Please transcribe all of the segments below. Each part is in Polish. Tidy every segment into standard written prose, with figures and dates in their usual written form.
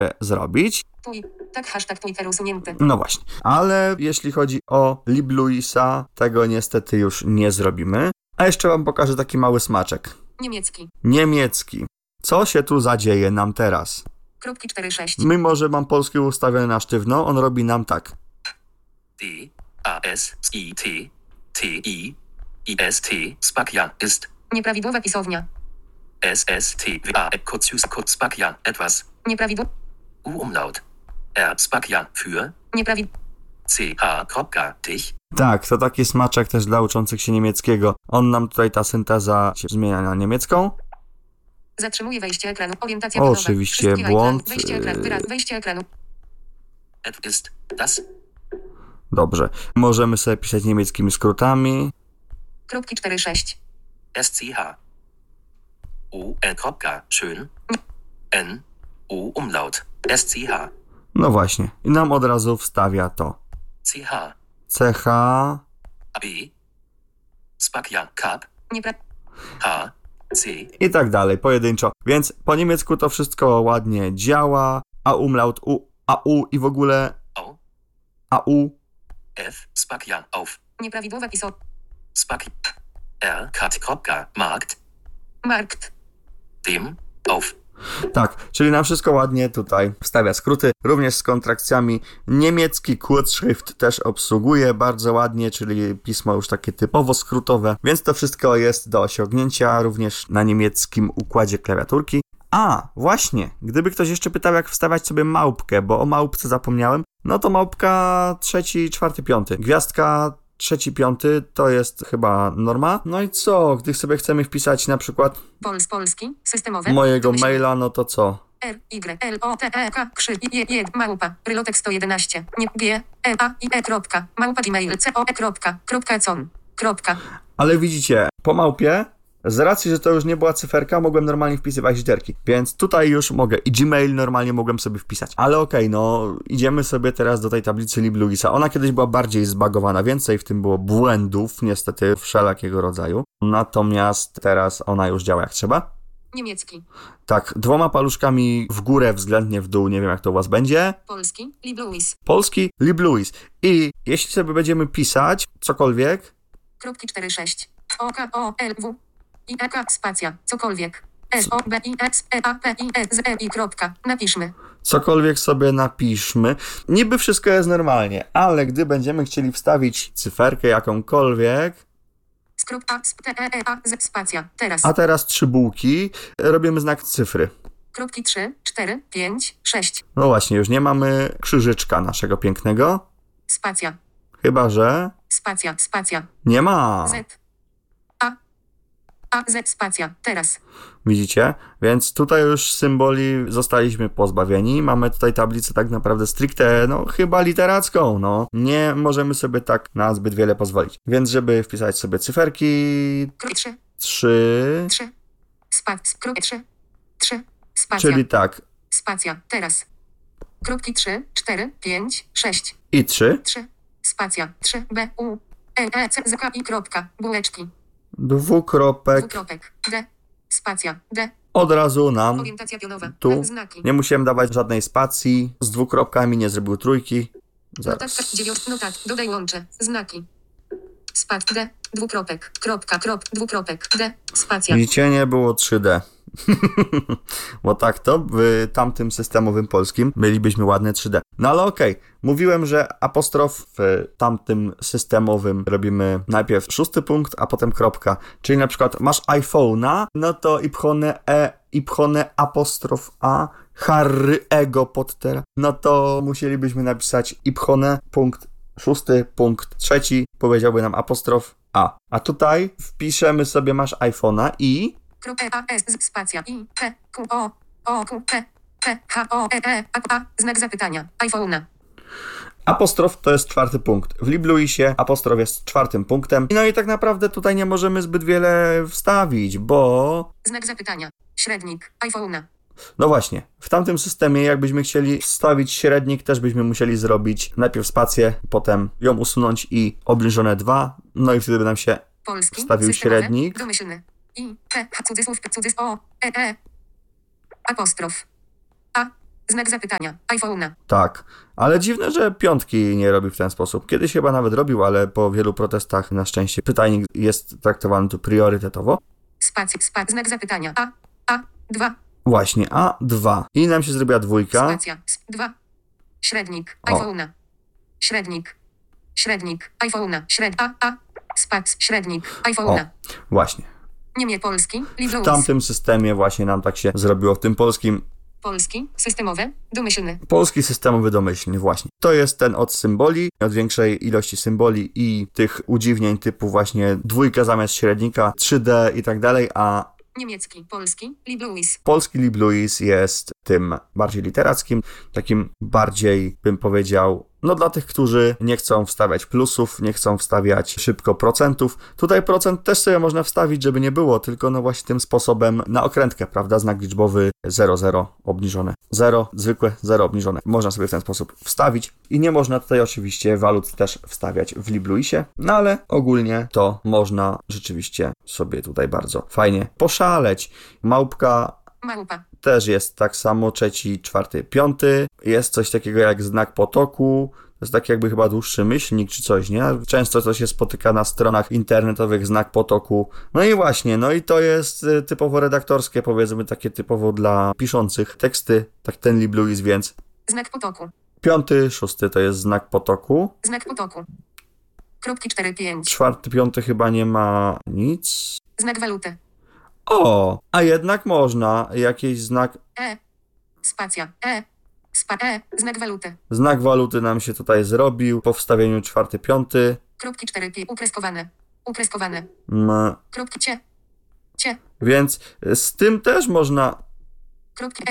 zrobić. Tak, hashtag Twitter usunięty. No właśnie, ale jeśli chodzi o LibLouisa, tego niestety już nie zrobimy. A jeszcze wam pokażę taki mały smaczek. Niemiecki. Co się tu zadzieje nam teraz? 4,6. Mimo, że mam polski ustawiony na sztywno, on robi nam tak. D-A-S-I-T-T-I-I-S-T Spacja ist. Nieprawidłowa pisownia. S-S-T-W-A Spacja etwas. Nieprawidłowa. U-Umlaut. R Spacja für. C-H. Dich. Tak, to taki smaczek też dla uczących się niemieckiego. On nam tutaj, ta synteza się zmienia na niemiecką. Zatrzymuje wejście ekranu. Orientacja pionowa. Oczywiście błąd. Wejście ekranu. Wyraz. Wejście ekranu. Et ist das. Dobrze. Możemy sobie pisać niemieckimi skrótami. 4,6. S-C-H. U-L. Schön. N. U-Umlaut. S-C-H. No właśnie. I nam od razu wstawia to. C-H. CH. B. Spacja Kap. H. C. I tak dalej, pojedynczo. Więc po niemiecku to wszystko ładnie działa. A umlaut, AU i w ogóle O. AU. F. Spacja auf. Nieprawidłowa pisownia. Spacja. R. Markt. Markt. Dem. Auf. Tak, czyli nam wszystko ładnie tutaj wstawia skróty, również z kontrakcjami. Niemiecki Kurzschrift też obsługuje bardzo ładnie, czyli pismo już takie typowo skrótowe, więc to wszystko jest do osiągnięcia również na niemieckim układzie klawiaturki. A, właśnie, gdyby ktoś jeszcze pytał, jak wstawiać sobie małpkę, bo o małpce zapomniałem, no to małpka 3, 4, 5. Gwiazdka 3, 5 to jest chyba norma. No i co, gdy sobie chcemy wpisać na przykład Polski, systemowe. mojego maila, no to co? R-Y-L-O-T-E-K małpa rylotek 111 nie G-E-A-I-E małpa gmail C-O-E.com. Ale widzicie, po małpie, z racji, że to już nie była cyferka, mogłem normalnie wpisywać literki, więc tutaj już mogę i Gmail normalnie mogłem sobie wpisać. Ale okej, no idziemy sobie teraz do tej tablicy LibLouisa. Ona kiedyś była bardziej zbagowana, więcej w tym było błędów, niestety wszelakiego rodzaju. Natomiast teraz ona już działa jak trzeba. Niemiecki. Tak, 2 paluszkami w górę, względnie w dół, nie wiem jak to u was będzie. Polski, LibLouis. I jeśli sobie będziemy pisać cokolwiek. 4,6. O-K-O-L-W. I-E-K, spacja, cokolwiek. S-O-B-I-S-E-A-P-I-S-E-I, napiszmy. Cokolwiek sobie napiszmy. Niby wszystko jest normalnie, ale gdy będziemy chcieli wstawić cyferkę jakąkolwiek. Skrót A, T-E-E-A, spacja, teraz. A teraz 3 bułki, robimy znak cyfry. 3, 4, 5, 6. No właśnie, już nie mamy krzyżyczka naszego pięknego. Spacja. Chyba że... Spacja. Nie ma. Z, spacja, teraz. Widzicie? Więc tutaj już symboli zostaliśmy pozbawieni. Mamy tutaj tablicę tak naprawdę stricte, no chyba literacką, no. Nie możemy sobie tak na zbyt wiele pozwolić. Więc żeby wpisać sobie cyferki... 3. Spacja. Czyli tak. Spacja, teraz. 3, 4, 5, 6. I 3. Spacja, 3, B, U, E, C, Z, K, I, bułeczki. Dwukropek. D, spacja, D. Od razu nam orientacja pionowa. Tu Znaki. nie musiałem dawać żadnej spacji. Z 2 kropkami nie zrobił trójki. Notatka 9. Dodaj łącze. Znaki. D. Dwukropek. Dwukropek. D. Spacja. Widzicie, nie było 3D. Bo tak to w tamtym systemowym polskim mielibyśmy ładne 3D. No ale okej. Mówiłem, że apostrof w tamtym systemowym robimy najpierw 6 punkt, a potem kropka. Czyli na przykład masz iPhone'a, no to ipchone apostrof A, Harry ego podtera. No to musielibyśmy napisać ipchone punkt 6, punkt 3, powiedziałby nam apostrof A. A tutaj wpiszemy sobie masz iPhone'a i A-S, spacja, I, P, Q, O, Q, P, P, H, O, E, A, znak zapytania, iPhone'a. Apostrof to jest 4 punkt. W LibLouisie apostrof jest 4 punktem. No i tak naprawdę tutaj nie możemy zbyt wiele wstawić, bo... Znak zapytania, średnik, iPhone'a. No właśnie, w tamtym systemie jakbyśmy chcieli wstawić średnik, też byśmy musieli zrobić najpierw spację, potem ją usunąć i obniżone 2, no i wtedy by nam się wstawił średnik. Domyślny. I, P, cudzysłów, O, E, apostrof. A, Znak zapytania. iPhone'a. Tak, ale dziwne, że piątki nie robi w ten sposób. Kiedyś chyba nawet robił, ale po wielu protestach na szczęście pytajnik jest traktowany tu priorytetowo. Znak zapytania. A2. Właśnie, A2. I nam się zrobiła dwójka. Spacja. 2. Średnik. O. iPhone'a. Średnik. iPhone'a. Średnik. O, iPhone'a. właśnie. Polski. W Libros. tamtym systemie właśnie nam tak się zrobiło, w tym polskim. Polski. Systemowe. Domyślny. Polski systemowy domyślny, właśnie. To jest ten od symboli, od większej ilości symboli i tych udziwnień typu właśnie dwójka zamiast średnika, 3D i tak dalej, a Niemiecki. Polski. Liblouis. polski LibLouis jest tym bardziej literackim, takim bardziej, bym powiedział, no dla tych, którzy nie chcą wstawiać plusów, nie chcą wstawiać szybko procentów. Tutaj procent też sobie można wstawić, żeby nie było, tylko no właśnie tym sposobem na okrętkę, prawda? Znak liczbowy 00 obniżone. 0, zwykłe 0 obniżone. Można sobie w ten sposób wstawić i nie można tutaj oczywiście walut też wstawiać w LibLouisie, no ale ogólnie to można rzeczywiście sobie tutaj bardzo fajnie poszaleć. Małpka też jest tak samo, 3, 4, 5. Jest coś takiego jak znak potoku. To jest taki jakby chyba dłuższy myślnik czy coś, nie? Często to się spotyka na stronach internetowych, znak potoku. No i właśnie, no i to jest typowo redaktorskie, powiedzmy takie typowo dla piszących teksty, tak ten LibLouis, więc Znak potoku. 5, 6 to jest znak potoku. Znak potoku. Kropki 4, 5. 4, 5 chyba nie ma nic. Znak waluty. O, a jednak można jakiś znak. Spacja. Znak waluty. Znak waluty nam się tutaj zrobił po wstawieniu 4, 5. Kropki 4, 5. Ukreskowane. Kropki cie. Więc z tym też można Kropki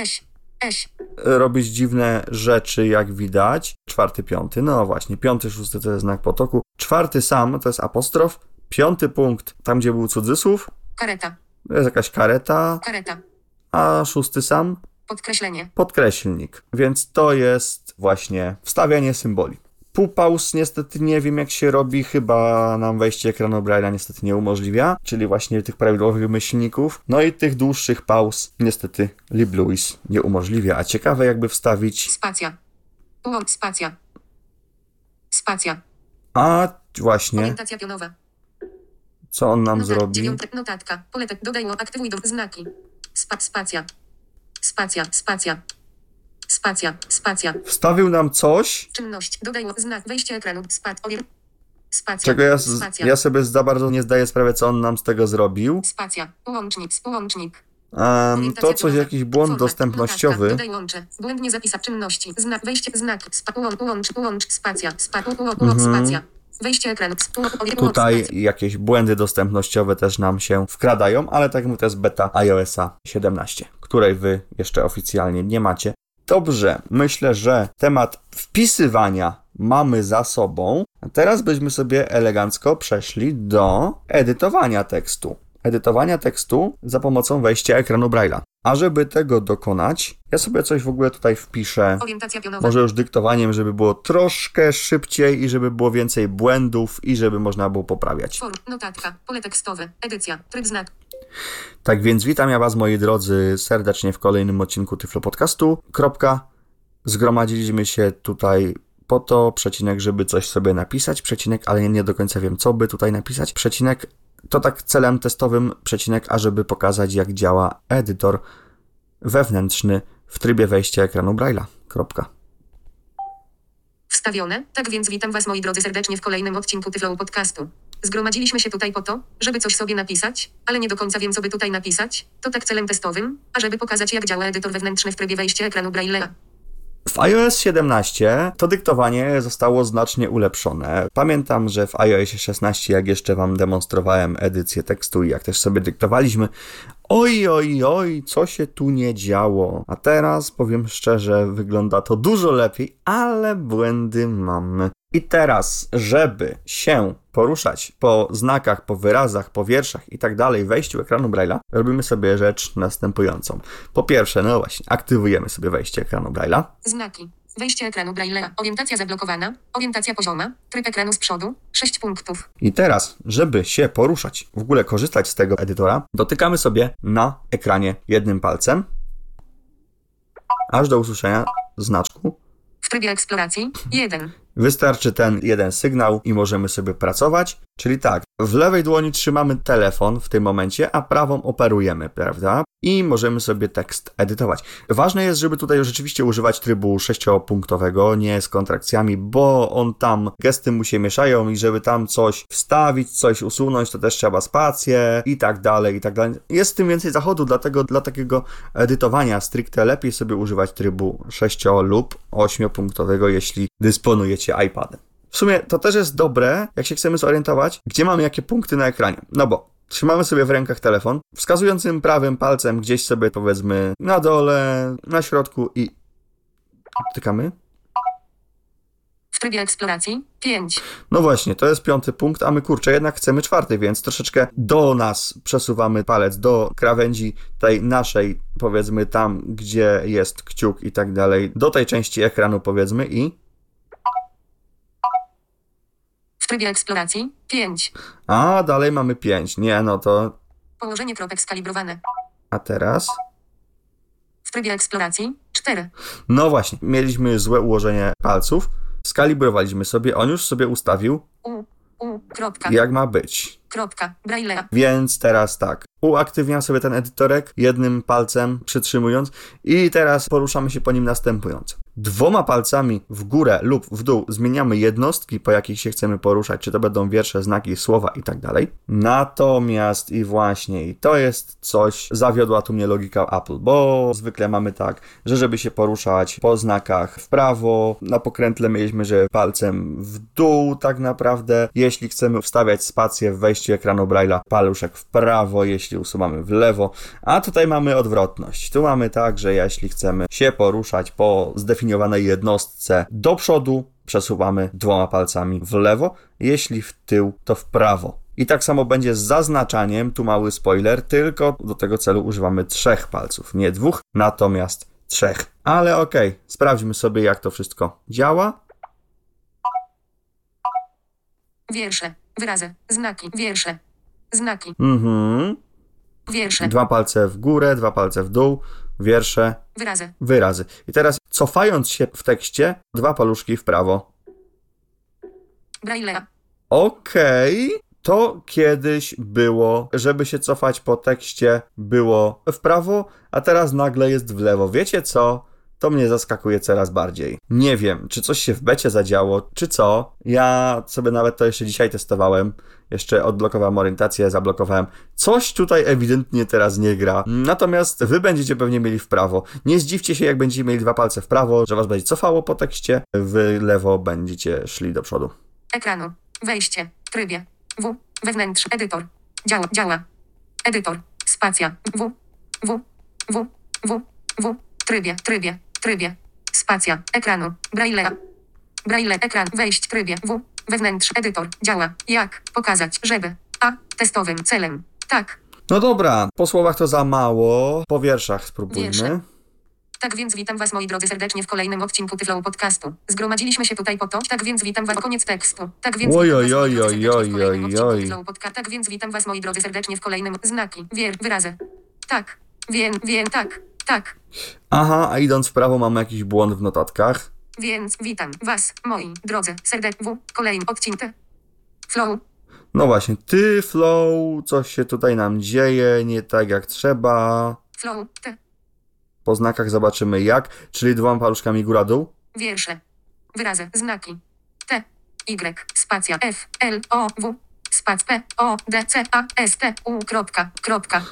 robić dziwne rzeczy, jak widać. 4, 5, no właśnie. 5, 6 to jest znak potoku. 4 sam to jest apostrof. 5 punkt, tam gdzie był cudzysłów, Kareta. to jest jakaś kareta. A 6 sam Podkreślenie. podkreślnik. Więc to jest właśnie wstawianie symboli. Półpauz niestety nie wiem jak się robi, chyba nam wejście ekranu Braille'a niestety nie umożliwia, czyli właśnie tych prawidłowych myślników. No i tych dłuższych pauz niestety LibLouis nie umożliwia, a ciekawe jakby wstawić... Spacja. A właśnie, Orientacja pionowa. co on nam zrobi? Notatka. Poletek. Dodaj aktywuj do znaki. Spacja. Wstawił nam coś, Czynność. Dodaj znak. Wejście ekranu. Spacja. czego ja sobie za bardzo nie zdaję sprawy, co on nam z tego zrobił. Spacja. Połącznik. To coś, jakiś błąd dostępnościowy. Dodaj łącze. Błędnie zapisać czynności. Znak. Wejście. Znaki. Połącz. Spacja. Spacja. Wejście ekranu. Tutaj jakieś błędy dostępnościowe też nam się wkradają, ale tak jak mówię, to jest beta iOS-a 17, której wy jeszcze oficjalnie nie macie. Dobrze, myślę, że temat wpisywania mamy za sobą. A teraz byśmy sobie elegancko przeszli do edytowania tekstu. Edytowania tekstu za pomocą wejścia ekranu Braille'a. A żeby tego dokonać, ja sobie coś w ogóle tutaj wpiszę, Orientacja pionowa. może już dyktowaniem, żeby było troszkę szybciej i żeby było więcej błędów i żeby można było poprawiać. Notatka. Pole tekstowe. Edycja. Tryb znak. Tak więc witam ja was, moi drodzy, serdecznie w kolejnym odcinku Tyflo Podcastu. Zgromadziliśmy się tutaj po to, przecinek, żeby coś sobie napisać, przecinek, ale nie do końca wiem, co by tutaj napisać, przecinek, to tak celem testowym, przecinek, ażeby pokazać, jak działa edytor wewnętrzny w trybie wejścia ekranu Braille'a. Wstawione. Tak więc witam was, moi drodzy, serdecznie w kolejnym odcinku Tyflo Podcastu. Zgromadziliśmy się tutaj po to, żeby coś sobie napisać, ale nie do końca wiem, co by tutaj napisać. To tak celem testowym, ażeby pokazać, jak działa edytor wewnętrzny w trybie wejścia ekranu Braille'a. W iOS 17 to dyktowanie zostało znacznie ulepszone. Pamiętam, że w iOS 16, jak jeszcze wam demonstrowałem edycję tekstu i jak też sobie dyktowaliśmy, oj, co się tu nie działo. A teraz, powiem szczerze, wygląda to dużo lepiej, ale błędy mamy. I teraz, żeby się poruszać po znakach, po wyrazach, po wierszach i tak dalej, wejściu ekranu Braille'a, robimy sobie rzecz następującą. Po pierwsze, no właśnie, aktywujemy sobie wejście ekranu Braille'a. Znaki. Wejście ekranu Braille'a. Orientacja zablokowana. Orientacja pozioma. Tryb ekranu z przodu. 6 punktów. I teraz, żeby się poruszać, w ogóle korzystać z tego edytora, dotykamy sobie na ekranie jednym palcem. aż do usłyszenia znaczku. W trybie eksploracji 1. Wystarczy ten jeden sygnał i możemy sobie pracować. Czyli tak, w lewej dłoni trzymamy telefon w tym momencie, a prawą operujemy, prawda? I możemy sobie tekst edytować. Ważne jest, żeby tutaj rzeczywiście używać trybu 6-punktowego, nie z kontrakcjami, bo on tam gesty mu się mieszają i żeby tam coś wstawić, coś usunąć, to też trzeba spację i tak dalej, i tak dalej. Jest w tym więcej zachodu, dlatego dla takiego edytowania stricte lepiej sobie używać trybu 6 lub 8-punktowego, jeśli dysponujecie iPadem. W sumie to też jest dobre, jak się chcemy zorientować, gdzie mamy jakie punkty na ekranie. No bo trzymamy sobie w rękach telefon, wskazującym prawym palcem gdzieś sobie powiedzmy na dole, na środku i tykamy. W trybie eksploracji 5. No właśnie, to jest 5. punkt, a my kurczę, jednak chcemy 4, więc troszeczkę do nas przesuwamy palec, do krawędzi tej naszej, powiedzmy tam, gdzie jest kciuk i tak dalej, do tej części ekranu powiedzmy i... W trybie eksploracji 5. A, dalej mamy 5. Nie, no to... Położenie kropek skalibrowane. A teraz? W trybie eksploracji 4. No właśnie, mieliśmy złe ułożenie palców, skalibrowaliśmy sobie, on już sobie ustawił, Kropka. jak ma być. Kropka. Braille. Więc teraz tak, uaktywniam sobie ten edytorek jednym palcem przytrzymując i teraz poruszamy się po nim następująco. 2 palcami w górę lub w dół zmieniamy jednostki, po jakich się chcemy poruszać, czy to będą wiersze, znaki, słowa i tak dalej. Natomiast i właśnie, i to jest coś, zawiodła tu mnie logika Apple, bo zwykle mamy tak, że żeby się poruszać po znakach w prawo, na pokrętle mieliśmy, że palcem w dół tak naprawdę, jeśli chcemy wstawiać spację w wejściu ekranu Braille'a, paluszek w prawo, jeśli usuwamy w lewo, a tutaj mamy odwrotność. Tu mamy tak, że jeśli chcemy się poruszać po zdefiniowanej jednostce do przodu, przesuwamy 2 palcami w lewo, jeśli w tył, to w prawo. I tak samo będzie z zaznaczaniem, tu mały spoiler, tylko do tego celu używamy 3 palców, nie 2, natomiast 3. Ale okej, sprawdźmy sobie, jak to wszystko działa. Wiersze. Wyrazy. Znaki. Wiersze. Znaki. Wiersze. 2 palce w górę, 2 palce w dół, wiersze, Wyrazy. wyrazy. I teraz cofając się w tekście, 2 paluszki w prawo. Braille. Okej, to kiedyś było, żeby się cofać po tekście, było w prawo, a teraz nagle jest w lewo. Wiecie co? To mnie zaskakuje coraz bardziej. Nie wiem, czy coś się w becie zadziało, czy co. Ja sobie nawet to jeszcze dzisiaj testowałem. Jeszcze odblokowałem orientację, zablokowałem. Coś tutaj ewidentnie teraz nie gra. Natomiast wy będziecie pewnie mieli w prawo. Nie zdziwcie się, jak będziecie mieli 2 palce w prawo, że was będzie cofało po tekście. W lewo będziecie szli do przodu. Ekranu. Wejście. Trybie. Wewnętrz. Edytor. Działa. Edytor. Spacja. Trybie. Spacja. Ekranu. Braille. Ekran. Wejść. Trybie. Wewnętrz. Edytor. Działa. Jak? Pokazać. Żeby. Testowym celem. Tak. No dobra, po słowach to za mało. Po wierszach spróbujmy. Wiersze. Tak więc witam was, moi drodzy, serdecznie w kolejnym odcinku Tyflow Podcastu. Zgromadziliśmy się tutaj po to. Tak więc witam was. Koniec tekstu. Tak więc Tak więc witam was, moi drodzy, serdecznie w kolejnym znaki. Wyrazy. Tak. Tak. Aha, a idąc w prawo mamy jakiś błąd w notatkach. Więc witam was, moi drodzy, serdecznie w kolejnym odcinku Flow. No właśnie, Tyflow, coś się tutaj nam dzieje, nie tak jak trzeba. Flow. Po znakach zobaczymy jak, czyli 2 paluszkami góra-dół. Wiersze. Wyrazy. Znaki. T. Y. Spacja. F. L. O. W. Spac. P. O. D. C. A. S. T. U. Kropka.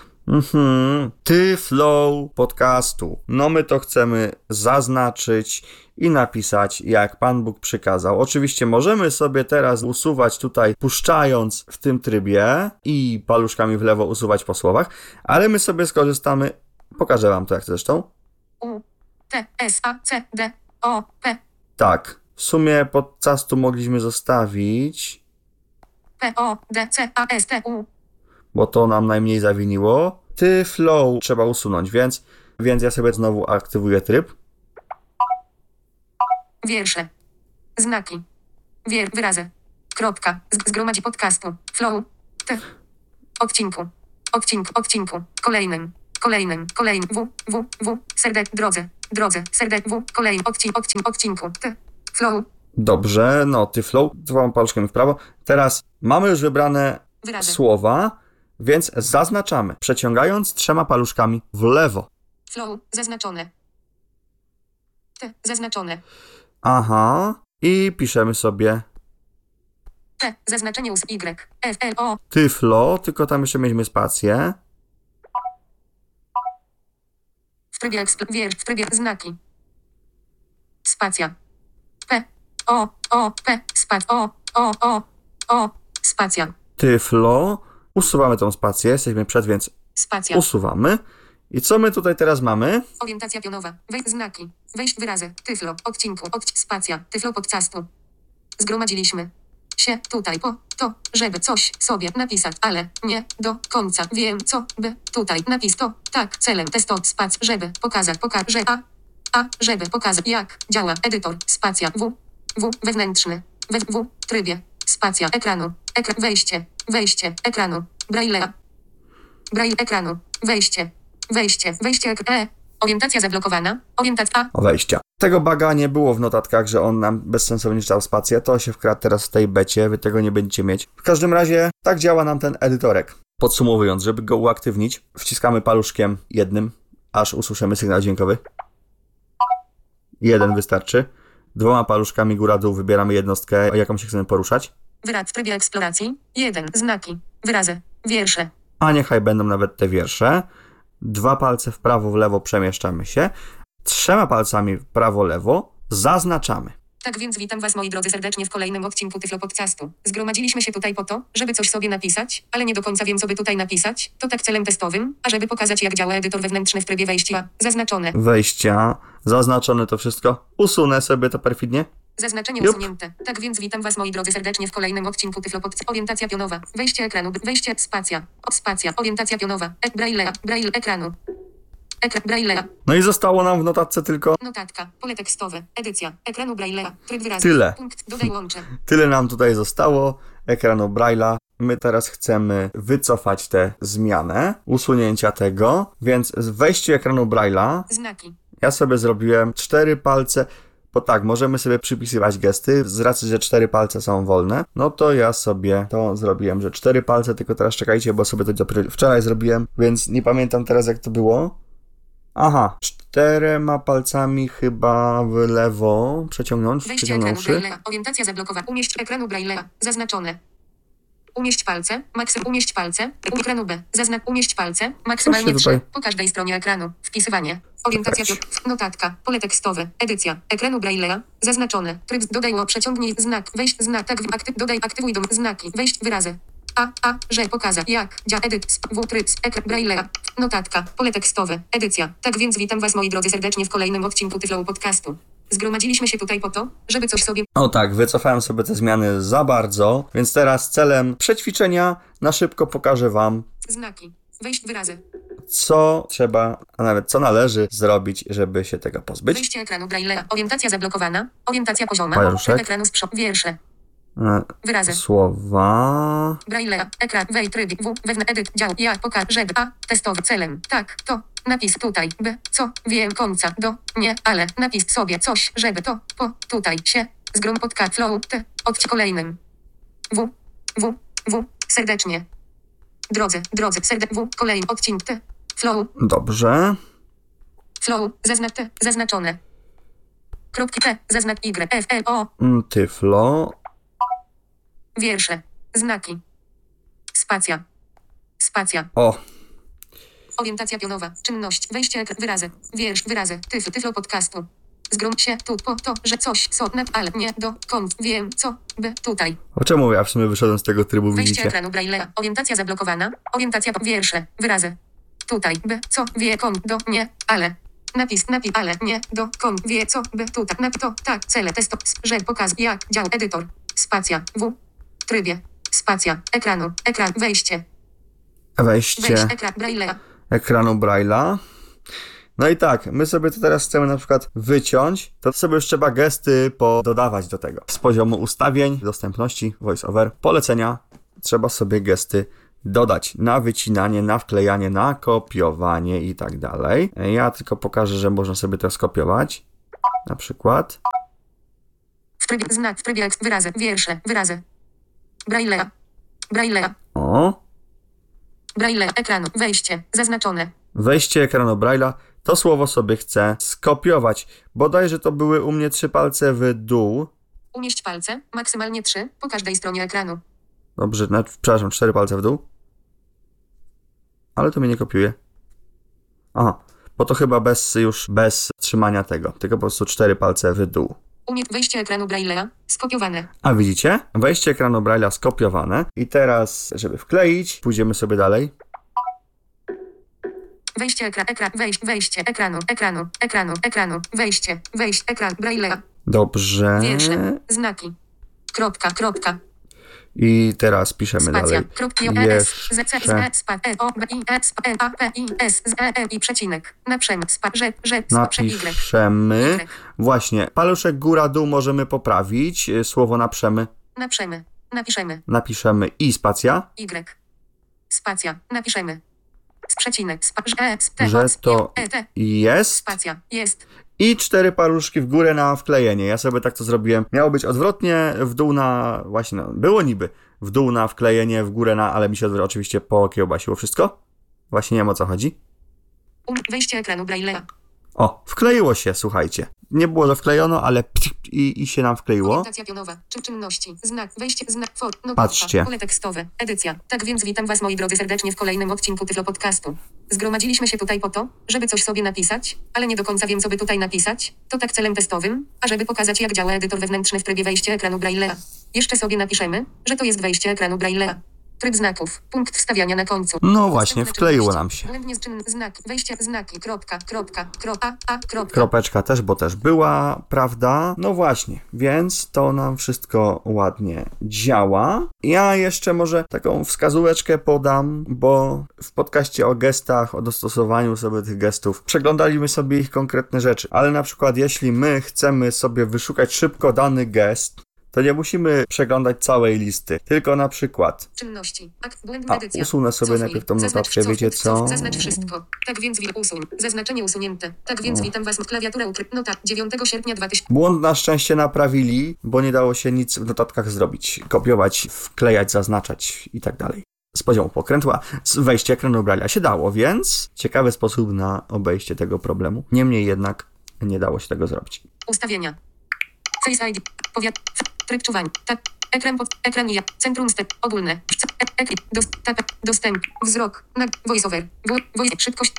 Tyflow podcastu. No my to chcemy zaznaczyć i napisać, jak Pan Bóg przykazał. Oczywiście możemy sobie teraz usuwać tutaj, puszczając w tym trybie i paluszkami w lewo usuwać po słowach, ale my sobie skorzystamy, pokażę wam to jak zresztą. U. T. S. A. C. D. O. P. Tak, w sumie podczas tu mogliśmy zostawić, P. O. D. C. A. S. T. U. bo to nam najmniej zawiniło. Tyflow trzeba usunąć, więc ja sobie znowu aktywuję tryb. Wiersze. Znaki. Wyrazy. Kropka. Zgromadzi podcastu. Flow. T. Odcinku. Kolejnym. W. Drodze. Drodze, serdecznie, kolejny odcinku, flow, Dobrze, no Tyflow, 2 paluszkami w prawo. Teraz mamy już wybrane wyrazy, słowa, więc zaznaczamy, przeciągając 3 paluszkami w lewo. flow, zaznaczone, zaznaczone, Aha. I piszemy sobie zaznaczenie Y, F, L, O, Tyflo, tylko tam jeszcze mieliśmy spację. w trybie znaki, spacja, P, O, P, O, spacja, Tyflo. Usuwamy tą spację, jesteśmy przed, więc spacja, usuwamy. I co my tutaj teraz mamy? orientacja pionowa, znaki, wejść wyrazy, tyflo, spacja, tyflo podcastu. Zgromadziliśmy się tutaj po to, żeby coś sobie napisać, ale nie do końca wiem, co by tutaj napis to, tak, celem testo, żeby pokazać, żeby pokazać, jak działa edytor, spacja, wewnętrzny, w trybie, spacja, ekranu, wejście, ekranu, braille ekranu, wejście, orientacja zablokowana, orientacja, Wejścia. Tego baga nie było w notatkach, że on nam bezsensownie czytał spację. To się wkradł teraz w tej becie, wy tego nie będziecie mieć. W każdym razie tak działa nam ten edytorek. Podsumowując, żeby go uaktywnić, wciskamy paluszkiem jednym, aż usłyszymy sygnał dźwiękowy. 1 wystarczy. 2 paluszkami góra-dół wybieramy jednostkę, jaką się chcemy poruszać. wyraz w trybie eksploracji, 1, znaki, wyrazy, wiersze, A niechaj będą nawet te wiersze. 2 palce w prawo, w lewo przemieszczamy się. 3 palcami w prawo, lewo zaznaczamy. Tak więc witam was, moi drodzy, serdecznie w kolejnym odcinku Tyflo Podcastu. Zgromadziliśmy się tutaj po to, żeby coś sobie napisać, ale nie do końca wiem, co by tutaj napisać. To tak celem testowym, a żeby pokazać, jak działa edytor wewnętrzny w trybie wejścia. Zaznaczone. Wejścia, zaznaczone to wszystko. Usunę sobie to perfidnie. Zaznaczenie Jup. usunięte. Tak więc witam was, moi drodzy, serdecznie w kolejnym odcinku Tyflo Podcastu. Orientacja pionowa. Wejście ekranu. Wejście spacja. Spacja. Orientacja pionowa. Braille ekranu. Braille. No i zostało nam w notatce tylko Notatka. Pole tekstowe. Edycja. Ekranu Braille'a. Tryb wyrazu. Tyle. Punkt. Dodaj łącze. tyle nam tutaj zostało ekranu Braille'a. My teraz chcemy wycofać tę zmianę, usunięcia tego, więc w wejściu ekranu Braille'a Znaki. ja sobie zrobiłem 4 palce, bo tak, możemy sobie przypisywać gesty, z racji, że 4 palce są wolne, no to ja sobie to zrobiłem, że 4 palce, tylko teraz czekajcie, bo sobie to dopiero wczoraj zrobiłem, więc nie pamiętam teraz, jak to było. Aha, 4 palcami chyba w lewo Wejście ekranu przeciągnąwszy. Braille'a. Orientacja zablokowana. Umieść ekranu Braille'a. Zaznaczone. Umieść palce. Umieść palce. Ekranu B. Umieść palce. Maksymalnie Co się 3. tutaj- Po każdej stronie ekranu. Wpisywanie. Orientacja. Notatka. Pole tekstowe. Edycja. Ekranu Braille'a. Zaznaczone. Tryb. Dodaj przeciągnij znak. Wejść znak. Tak. Dodaj. Aktywuj dom. Znaki. Wejść wyrazy. Że pokazać jak działa edyt. Tryb. Ekran Braille'a. Notatka. Pole tekstowe. Edycja. Tak więc witam was, moi drodzy, serdecznie w kolejnym odcinku Tyflo Podcastu. Zgromadziliśmy się tutaj po to, żeby coś sobie O tak, wycofałem sobie te zmiany za bardzo, więc teraz celem przećwiczenia na szybko pokażę wam, znaki. Wejść wyrazy. co trzeba, a nawet co należy zrobić, żeby się tego pozbyć. Wejście ekranu Braille'a. Orientacja zablokowana. Orientacja pozioma. Paluszek. Tryb ekranu wiersze. Wyrazy. Słowa. Braille'a. Ekran. Tryb. Edyt. Dział. Jak. Pokaż. Żeby. Testowy. Celem. Tak. To. Napis tutaj. B. Co. Wiem. Końca. Do. Nie. Ale. Napis sobie coś. Żeby to. Po. Tutaj. Się. Zgrom podcast. Flow. T. Kolejnym. Serdecznie. Drodzy. Kolejny odcinek. T. Flow. Dobrze. Flow. Zaznaczone. Kropki T. Zaznacz Y. F. L. O. Tyflo. Wiersze. Znaki. Spacja. O, Orientacja pionowa. Czynność. Wejście wyrazy. Wyrazy. Tyflo podcastu. Zgrom się tu po to, że coś ale nie do końca wiem, co by tutaj. o czemu ja w sumie wyszedłem z tego trybu, Wejście widzicie? ekranu Braille'a. Orientacja zablokowana. Orientacja wiersze. Wyrazy. Tutaj. By co wie do nie, ale. Napis, ale nie do wie, co by tutaj. To tak. Cele testo. Że pokaz jak działa edytor. Spacja. Trybie. Spacja. Ekranu. Ekran. Wejście. Wejście Ekran Braille'a. ekranu Braille'a. No i tak, my sobie to teraz chcemy na przykład wyciąć, to sobie już trzeba gesty dodawać do tego. Z poziomu ustawień, dostępności, voice over, polecenia, trzeba sobie gesty dodać na wycinanie, na wklejanie, na kopiowanie i tak dalej. Ja tylko pokażę, że można sobie to skopiować. Na przykład. W trybie wyrazy, wiersze, wyrazy. Braille'a. O. Braille ekranu, wejście, zaznaczone. Wejście ekranu Braille'a. To słowo sobie chcę skopiować. Bodajże to były u mnie 3 palce w dół. Umieść palce, maksymalnie 3, po każdej stronie ekranu. Dobrze, przepraszam, 4 palce w dół. Ale to mnie nie kopiuje. Aha, bo to chyba bez trzymania tego, tylko po prostu 4 palce w dół. Wejście ekranu Braille'a, skopiowane. A widzicie? Wejście ekranu Braille'a skopiowane. I teraz, żeby wkleić, pójdziemy sobie dalej. Wejście ekranu, wejście, ekran Braille'a. Dobrze. Wiersze, znaki. Kropka. I teraz piszemy Spacja. dalej. I przecinek. Napiszemy. Napiszemy. Właśnie. Paluszek góra-dół możemy poprawić. Słowo naprzemy. Napiszemy i spacja. Y. Spacja. Napiszemy. Przecinek. Że to jest. Spacja. Jest. I 4 paluszki w górę na wklejenie. Ja sobie tak to zrobiłem. Miało być odwrotnie, w dół na... Właśnie, no, było niby. W dół na wklejenie, w górę na... Ale mi się oczywiście pokiełbasiło wszystko. Właśnie nie wiem, o co chodzi. Wejście ekranu Braille'a. O, wkleiło się, słuchajcie. Nie było, że wklejono, ale i się nam wkleiło. Orientacja pionowa, czynności, znak, wejście, znak, patrzcie. Pole tekstowe, edycja. Tak więc witam was, moi drodzy, serdecznie w kolejnym odcinku Tyflo Podcastu. Zgromadziliśmy się tutaj po to, żeby coś sobie napisać, ale nie do końca wiem, co by tutaj napisać. To tak celem testowym, ażeby pokazać, jak działa edytor wewnętrzny w trybie wejście ekranu Braille'a. Jeszcze sobie napiszemy, że to jest wejście ekranu Braille'a. Tryb znaków, punkt wstawiania na końcu. No właśnie, wkleiło nam się. Błędnie znak, wejście, znaki, kropka. Kropeczka też, bo też była, prawda? No właśnie, więc to nam wszystko ładnie działa. Ja jeszcze może taką wskazóweczkę podam, bo w podcaście o gestach, o dostosowaniu sobie tych gestów, przeglądaliśmy sobie ich konkretne rzeczy. Ale na przykład jeśli my chcemy sobie wyszukać szybko dany gest, to nie musimy przeglądać całej listy, tylko na przykład. Czynności. Błędna edycja. Usunę sobie najpierw tą notatkę, wiecie co? Zaznacz wszystko. Tak więc usuń. Zaznaczenie usunięte. Tak więc witam was. Klawiatura nota 9 sierpnia 2000. Błąd na szczęście naprawili, bo nie dało się nic w notatkach zrobić. Kopiować, wklejać, zaznaczać i tak dalej. Z poziomu pokrętła, z wejścia ekranu Braille'a się dało, więc ciekawy sposób na obejście tego problemu. Niemniej jednak nie dało się tego zrobić. Ustawienia. Face ID. Tryb czuwania. Tak. Ekran i centrum step. Ogólne. Dostęp. Wzrok. Voiceover. Szybkość.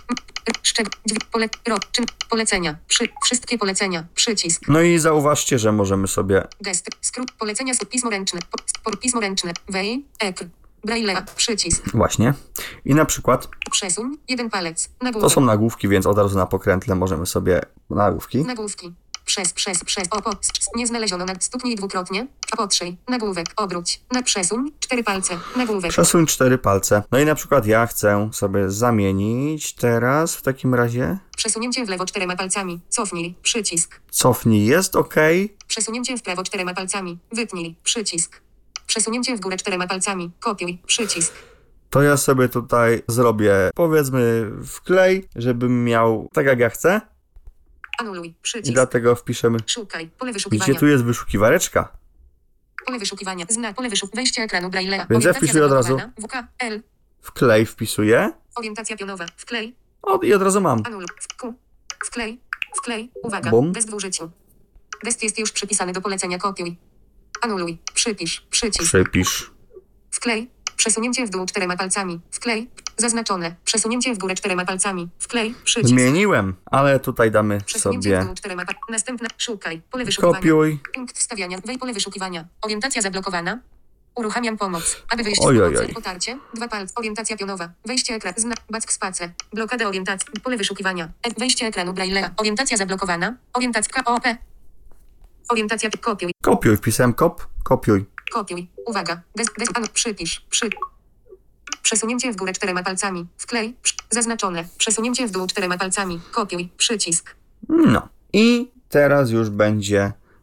Polecenia. Wszystkie polecenia. Przycisk. No i zauważcie, że możemy sobie... Gest. Skrót. Polecenia. Pismo ręczne. Pismo ręczne. Ekr. Braille'a. Przycisk. Właśnie. I na przykład... Przesuń. Jeden palec. Nagłówek. To są nagłówki, więc od razu na pokrętle możemy sobie... Nagłówki. Nagłówki. Nie znaleziono stuknij dwukrotnie, potrzyj, nagłówek, obróć, przesuń, 4 palce, nagłówek. Przesuń 4 palce. No i na przykład ja chcę sobie zamienić teraz w takim razie. Przesunięcie w lewo 4 palcami, cofnij, przycisk. Cofnij, jest ok. Przesunięcie w prawo 4 palcami, wytnij, przycisk. Przesunięcie w górę 4 palcami, kopiuj, przycisk. To ja sobie tutaj zrobię, powiedzmy, wklej, żebym miał tak jak ja chcę. Anuluj, przycisk. I dlatego wpiszemy. Szukaj, pole wyszukiwania. Widzicie, tu jest wyszukiwareczka. Pole wyszukiwania, znak, wejście ekranu Braille'a. Więc ja wpisuję od razu. WKL. Wklej wpisuję. Orientacja pionowa, wklej. I od razu mam. Anuluj, wklej, uwaga, Bum. gest w użyciu. Gest jest już przypisany do polecenia, kopiuj. Anuluj, przypisz, przycisk. Przypisz. Wklej, przesunięcie w dół 4 palcami, wklej, zaznaczone, przesunięcie w górę 4 palcami, wklej, przycisk. Zmieniłem, ale tutaj damy Przesunięcie sobie... w dół 4 następne, szukaj, pole wyszukiwania. Kopiuj. Punkt wstawiania, pole wyszukiwania, orientacja zablokowana. Uruchamiam pomoc, aby wyjść Oj, z oj, pomocy, oj. potarcie, 2 palce, orientacja pionowa, wejście ekran, znak, back space, blokada orientacji, pole wyszukiwania, wejście ekranu Braille'a, orientacja zablokowana, orientacja OP. Orientacja, kopiuj. Kopiuj, wpisałem kopiuj. Kopiuj. Uwaga. Przypisz. Przesunięcie w górę 4 palcami. Wklej. Zaznaczone. Przesunięcie w dół 4 palcami. Kopiuj. Przycisk. No. I teraz już będzie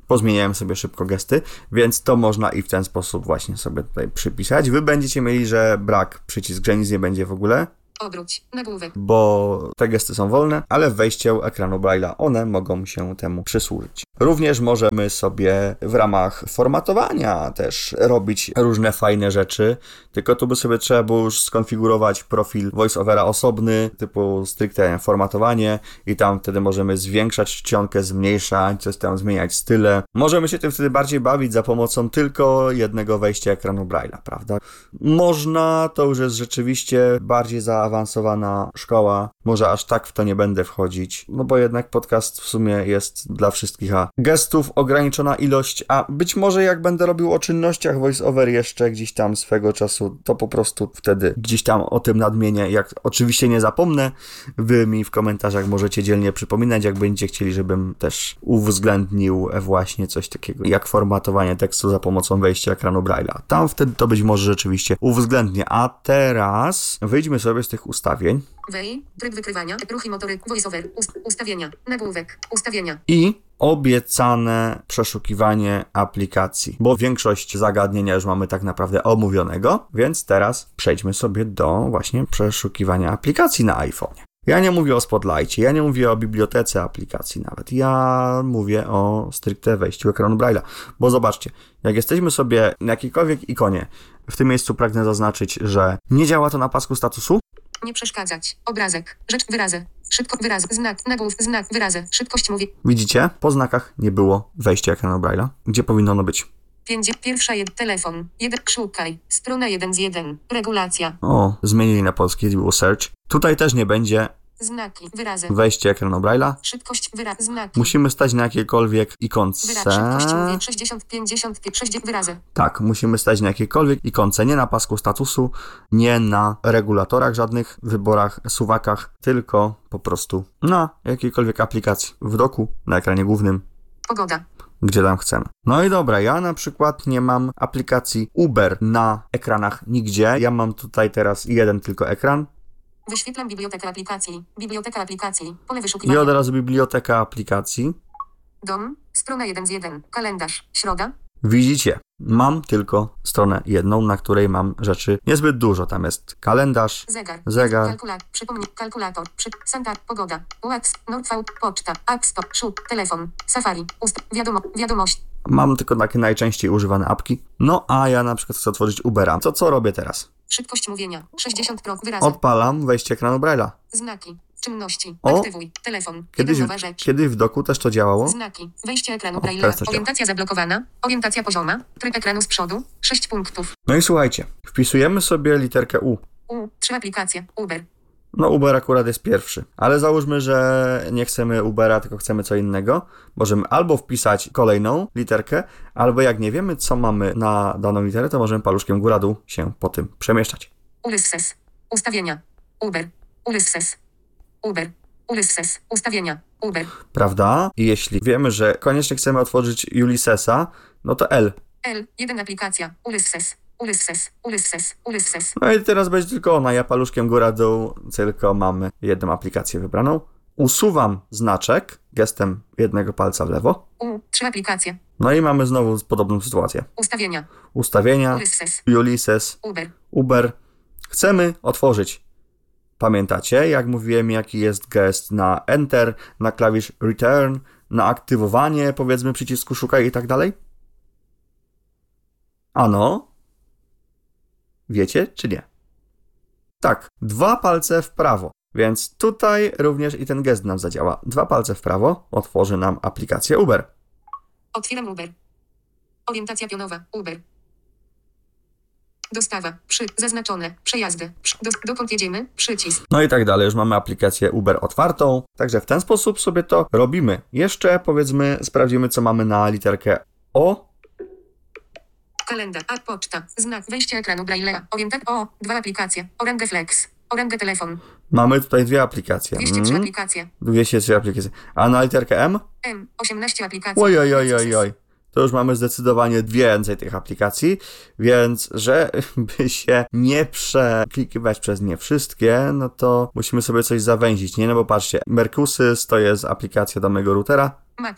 pozmieniałem sobie szybko gesty, więc to można i w ten sposób właśnie sobie tutaj przypisać. Wy będziecie mieli, że brak przycisk, że nic nie będzie w ogóle, Obróć. Nagłówek. bo te gesty są wolne, ale w wejściu ekranu Braille'a one mogą się temu przysłużyć. Również możemy sobie w ramach formatowania też robić różne fajne rzeczy, tylko tu by sobie trzeba było już skonfigurować profil VoiceOvera osobny, typu stricte formatowanie i tam wtedy możemy zwiększać czcionkę, zmniejszać, coś tam zmieniać style. Możemy się tym wtedy bardziej bawić za pomocą tylko jednego wejścia ekranu Braille'a, prawda? Można, to już jest rzeczywiście bardziej zaawansowana szkoła, może aż tak w to nie będę wchodzić, no bo jednak podcast w sumie jest dla wszystkich, a gestów ograniczona ilość, a być może jak będę robił o czynnościach VoiceOver jeszcze gdzieś tam swego czasu, to po prostu wtedy gdzieś tam o tym nadmienię, jak oczywiście nie zapomnę, wy mi w komentarzach możecie dzielnie przypominać, jak będziecie chcieli, żebym też uwzględnił właśnie coś takiego, jak formatowanie tekstu za pomocą wejścia ekranu Braille'a. Tam wtedy to być może rzeczywiście uwzględnię, a teraz wyjdźmy sobie z tych ustawień. Tryb wykrywania, ruchy motory, VoiceOver, ustawienia, nagłówek, ustawienia. I obiecane przeszukiwanie aplikacji, bo większość zagadnienia już mamy tak naprawdę omówionego, więc teraz przejdźmy sobie do właśnie przeszukiwania aplikacji na iPhone'ie. Ja nie mówię o Spotlightie, ja nie mówię o bibliotece aplikacji nawet, ja mówię o stricte wejściu ekranu Braille'a, bo zobaczcie, jak jesteśmy sobie na jakiejkolwiek ikonie, w tym miejscu pragnę zaznaczyć, że nie działa to na pasku statusu. Nie przeszkadzać. Obrazek. Rzecz. Wyrazy. Szybko. Wyrazy. Znak. Nagłów. Znak. Wyrazy. Szybkość mówi. Widzicie? Po znakach nie było wejścia ekranu Braille'a. Gdzie powinno ono być? Pierwsza telefon. 1. Szukaj. Strona 1 z 1. Regulacja. O, zmienili na polski, było search. Tutaj też nie będzie Znaki. Wyrazy. wejście ekranu Braille'a. Szybkość. Wyrazy. Znaki. Musimy stać na jakiejkolwiek ikonce. Szybkość mówi. 60, 50, 60 wyrazy. Tak, musimy stać na jakiejkolwiek ikonce, nie na pasku statusu, nie na regulatorach żadnych, wyborach, suwakach, tylko po prostu na jakiejkolwiek aplikacji, w doku, na ekranie głównym, Pogoda. gdzie tam chcemy. No i dobra, ja na przykład nie mam aplikacji Uber na ekranach nigdzie, ja mam tutaj teraz jeden tylko ekran. Wyświetlam bibliotekę aplikacji. Biblioteka aplikacji. Pole I wyszukiwania. od razu biblioteka aplikacji. Dom. Strona 1 z 1. Kalendarz. Środa. Widzicie, mam tylko stronę jedną, na której mam rzeczy niezbyt dużo. Tam jest kalendarz, zegar. Kalkulator. Santa. Pogoda. WhatsApp. Nordv. Poczta. App Store. Telefon. Safari. Wiadomość. Mam tylko takie najczęściej używane apki. No a ja na przykład chcę otworzyć Ubera. To co robię teraz? Szybkość mówienia. 60% wyrazy. Odpalam wejście ekranu Braille'a. Znaki. Czynności. O! Aktywuj. Telefon. Kiedyś, Nowa rzecz. kiedyś w doku też to działało. Znaki. Wejście ekranu teraz Braille'a. to działa. Orientacja zablokowana. Orientacja pozioma. Tryb ekranu z przodu. 6 punktów. No i słuchajcie, wpisujemy sobie literkę U. 3 aplikacje. Uber. No Uber akurat jest pierwszy, ale załóżmy, że nie chcemy Ubera, tylko chcemy co innego. Możemy albo wpisać kolejną literkę, albo jak nie wiemy, co mamy na daną literę, to możemy paluszkiem góra-dół się po tym przemieszczać. Ulysses. Ustawienia. Uber. Ulysses. Uber. Ulysses. Ustawienia. Uber. Prawda? I jeśli wiemy, że koniecznie chcemy otworzyć Ulyssesa, no to L. 1 aplikacja. Ulysses. Ulysses. Ulysses. Ulysses. No i teraz będzie tylko ona. Ja paluszkiem góra-dół, tylko mamy jedną aplikację wybraną. Usuwam znaczek gestem jednego palca w lewo. 3 aplikacje. No i mamy znowu podobną sytuację. Ustawienia. Ustawienia, Ulysses. Ulysses, Uber. Uber. Chcemy otworzyć. Pamiętacie, jak mówiłem, jaki jest gest na Enter, na klawisz Return, na aktywowanie, powiedzmy, przycisku Szukaj i tak dalej? Ano? Wiecie, czy nie? Tak, 2 palce w prawo. Więc tutaj również i ten gest nam zadziała. 2 palce w prawo otworzy nam aplikację Uber. Otwieram Uber. Orientacja pionowa. Uber. Dostawa. Zaznaczone. Przejazdy. Dokąd jedziemy? Przycisk. No i tak dalej. Już mamy aplikację Uber otwartą. Także w ten sposób sobie to robimy. Jeszcze powiedzmy sprawdzimy, co mamy na literkę O. Kalendarz. A poczta. Znak. Wejście ekranu Braille'a. O. 2 aplikacje. Orange Flex. Orange Telefon. Mamy tutaj 2 aplikacje. 203 aplikacje. 203 aplikacje. A na literkę M? 18 aplikacji. Oj. To już mamy zdecydowanie więcej tych aplikacji, więc żeby się nie przeklikiwać przez nie wszystkie, no to musimy sobie coś zawęzić, nie? No bo patrzcie, Mercusys to jest aplikacja do mojego routera. Mapę.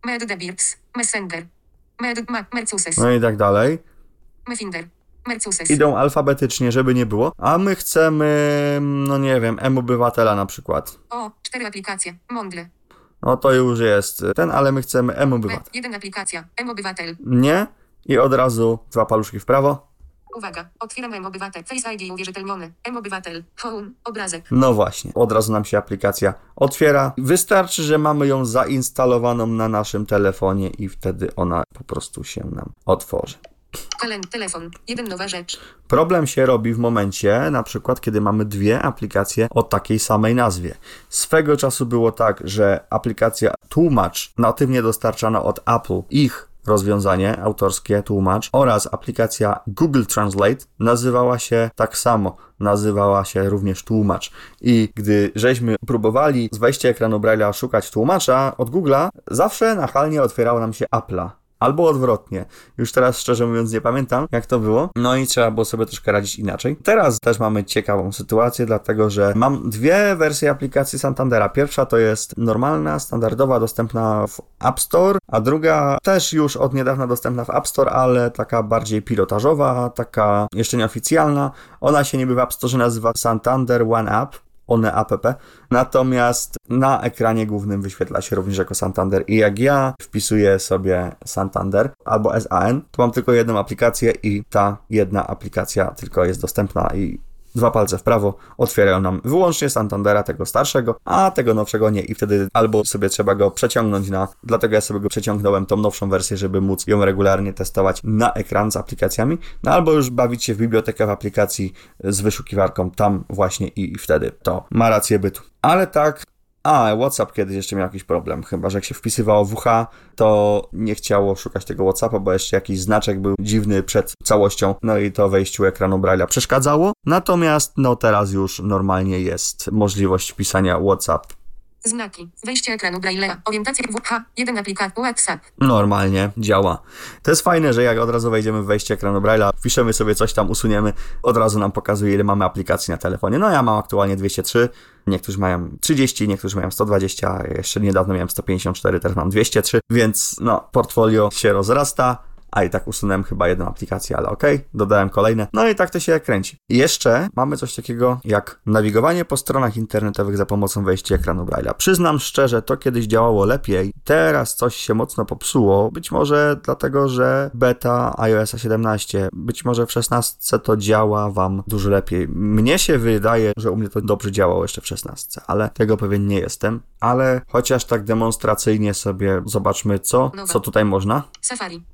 Meddebirds, Messenger, Mercuses, no i tak dalej. Mefinder, Mercuses. Idą alfabetycznie, żeby nie było, a my chcemy, no nie wiem, M-Obywatela na przykład. O, 4 aplikacje, Mondle. No to już jest ten, ale my chcemy M-Obywatel. 1 aplikacja, M-Obywatel. Nie? I od razu 2 paluszki w prawo. Uwaga, otwieram M-Obywatel, Face ID uwierzytelniony, M-Obywatel, Home, obrazek. No właśnie, od razu nam się aplikacja otwiera. Wystarczy, że mamy ją zainstalowaną na naszym telefonie i wtedy ona po prostu się nam otworzy. Telefon, 1 nowa rzecz. Problem się robi w momencie, na przykład, kiedy mamy 2 aplikacje o takiej samej nazwie. Swego czasu było tak, że aplikacja Tłumacz, natywnie dostarczana od Apple, ich rozwiązanie autorskie Tłumacz oraz aplikacja Google Translate nazywała się tak samo, nazywała się również Tłumacz. I gdy żeśmy próbowali z wejścia ekranu Braille'a szukać tłumacza od Google'a, zawsze nachalnie otwierało nam się Apple'a. Albo odwrotnie. Już teraz szczerze mówiąc nie pamiętam, jak to było. No i trzeba było sobie troszkę radzić inaczej. Teraz też mamy ciekawą sytuację, dlatego że mam 2 wersje aplikacji Santandera. Pierwsza to jest normalna, standardowa, dostępna w App Store, a druga też już od niedawna dostępna w App Store, ale taka bardziej pilotażowa, taka jeszcze nieoficjalna. Ona się niby w App Store nazywa Santander One App. One app, natomiast na ekranie głównym wyświetla się również jako Santander i jak ja wpisuję sobie Santander albo SAN, to mam tylko jedną aplikację i ta jedna aplikacja tylko jest dostępna i 2 palce w prawo otwierają nam wyłącznie Santandera, tego starszego, a tego nowszego nie i wtedy albo sobie trzeba go przeciągnąć dlatego ja sobie go przeciągnąłem, tą nowszą wersję, żeby móc ją regularnie testować na ekran z aplikacjami, no albo już bawić się w bibliotekę w aplikacji z wyszukiwarką tam właśnie i wtedy to ma rację bytu. Ale tak, WhatsApp kiedyś jeszcze miał jakiś problem, chyba że jak się wpisywało WH, to nie chciało szukać tego WhatsAppa, bo jeszcze jakiś znaczek był dziwny przed całością, no i to wejściu ekranu Braille'a przeszkadzało. Natomiast no teraz już normalnie jest możliwość wpisania WhatsApp. Znaki, wejście ekranu Braille'a, orientacja WH, 1 aplikacja, WhatsApp. Normalnie działa. To jest fajne, że jak od razu wejdziemy w wejście ekranu Braille'a, wpiszemy sobie coś tam, usuniemy, od razu nam pokazuje, ile mamy aplikacji na telefonie. No ja mam aktualnie 203, niektórzy mają 30, niektórzy mają 120, jeszcze niedawno miałem 154, teraz mam 203, więc no, portfolio się rozrasta. A i tak usunąłem chyba jedną aplikację, ale okej, dodałem kolejne. No i tak to się kręci. I jeszcze mamy coś takiego jak nawigowanie po stronach internetowych za pomocą wejścia ekranu Braille'a. Przyznam szczerze, to kiedyś działało lepiej. Teraz coś się mocno popsuło. Być może dlatego, że beta iOS 17, być może w 16 to działa wam dużo lepiej. Mnie się wydaje, że u mnie to dobrze działało jeszcze w 16, ale tego pewien nie jestem. Ale chociaż tak demonstracyjnie sobie zobaczmy co tutaj można. Safari.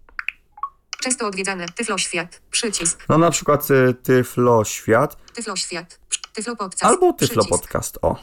Często odwiedzane. Tyfloświat. Przycisk. No na przykład Tyfloświat. Tyfloświat. Tyflopodcast. Albo Tyflopodcast, o.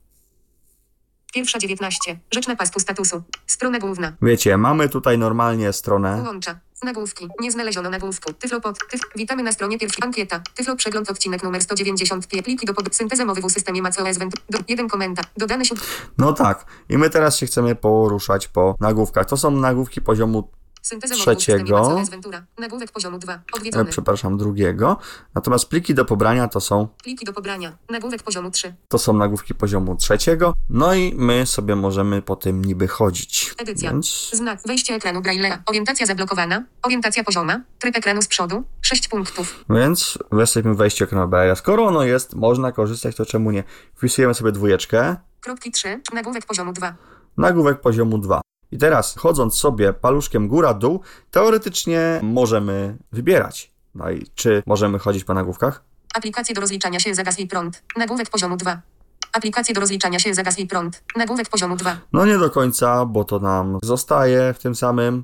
Pierwsza 19. Rzecz na pasku statusu. Strona główna. Wiecie, mamy tutaj normalnie stronę. Łącza. Nagłówki. Nie znaleziono nagłówku. Witamy na stronie pierwszej. Ankieta. Tyflo przegląd odcinek numer 195. Pliki do synteza mowy w systemie macOS Ventura. 1 komentarz. Dodane się. No tak. I my teraz się chcemy poruszać po nagłówkach. To są nagłówki poziomu trzeciego. Nagłówek poziomu 2. Przepraszam, drugiego. Natomiast pliki do pobrania to są... Pliki do pobrania. Nagłówek poziomu 3. To są nagłówki poziomu trzeciego. No i my sobie możemy po tym niby chodzić. Edycja. Więc... Znak. Wejście ekranu Braille'a. Orientacja zablokowana. Orientacja pozioma. Tryb ekranu z przodu. 6 punktów. Więc jesteśmy w wejściu ekranu Braille'a. Skoro ono jest, można korzystać, to czemu nie? Wpisujemy sobie 2. Kropki 3. Nagłówek poziomu 2. Nagłówek poziomu 2. I teraz, chodząc sobie paluszkiem góra-dół, teoretycznie możemy wybierać. No i czy możemy chodzić po nagłówkach? Aplikacje do rozliczania się zagasł prąd. Nagłówek poziomu 2. Aplikacje do rozliczania się zagasł prąd. Nagłówek poziomu 2. No nie do końca, bo to nam zostaje w tym samym.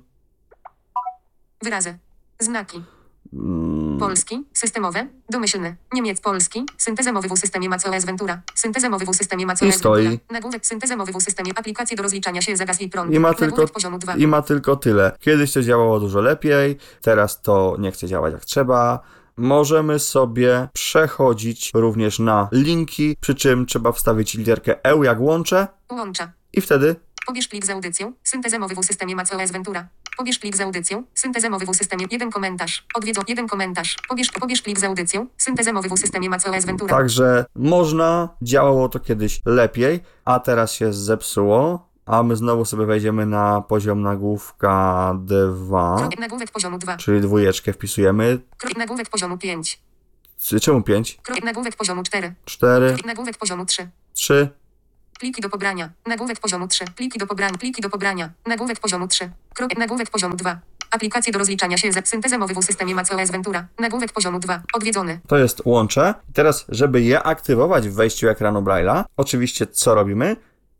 Wyrazy. Znaki. Polski, systemowe, domyślny, polski, synteza mowy w systemie macOS Ventura, synteza mowy w systemie macOS Ventura, nagłówek synteza mowy w systemie, aplikacje do rozliczania się zagasł prąd, nagłówek poziomu 2. I ma tylko tyle. Kiedyś to działało dużo lepiej, teraz to nie chce działać jak trzeba. Możemy sobie przechodzić również na linki, przy czym trzeba wstawić literkę E jak łączę. Łącza. I wtedy... Pobierz plik z audycją, synteza mowy w systemie macOS Ventura. Pobierz plik z audycją, synteza mowy w systemie. 1 komentarz. Odwiedz 1 komentarz. Pobierz plik z audycją, synteza mowy w systemie macOS Ventura. Także można, działało to kiedyś lepiej, a teraz się zepsuło. a my znowu sobie wejdziemy na poziom nagłówka 2, Nagłówek poziomu 2. czyli 2 wpisujemy. Nagłówek poziomu 5. Czemu 5? Nagłówek poziomu 4. 4, Nagłówek poziomu 3. 3, Pliki do pobrania. Nagłówek poziomu 3. Pliki do pobrania. Pliki do pobrania. Nagłówek poziomu 3. Nagłówek poziomu 2. Aplikacje do rozliczania się z syntezomowy w systemie macOS Ventura. Nagłówek poziomu 2. Odwiedzony. to jest łącze. I teraz, żeby je aktywować w wejściu ekranu Braille'a, oczywiście co robimy?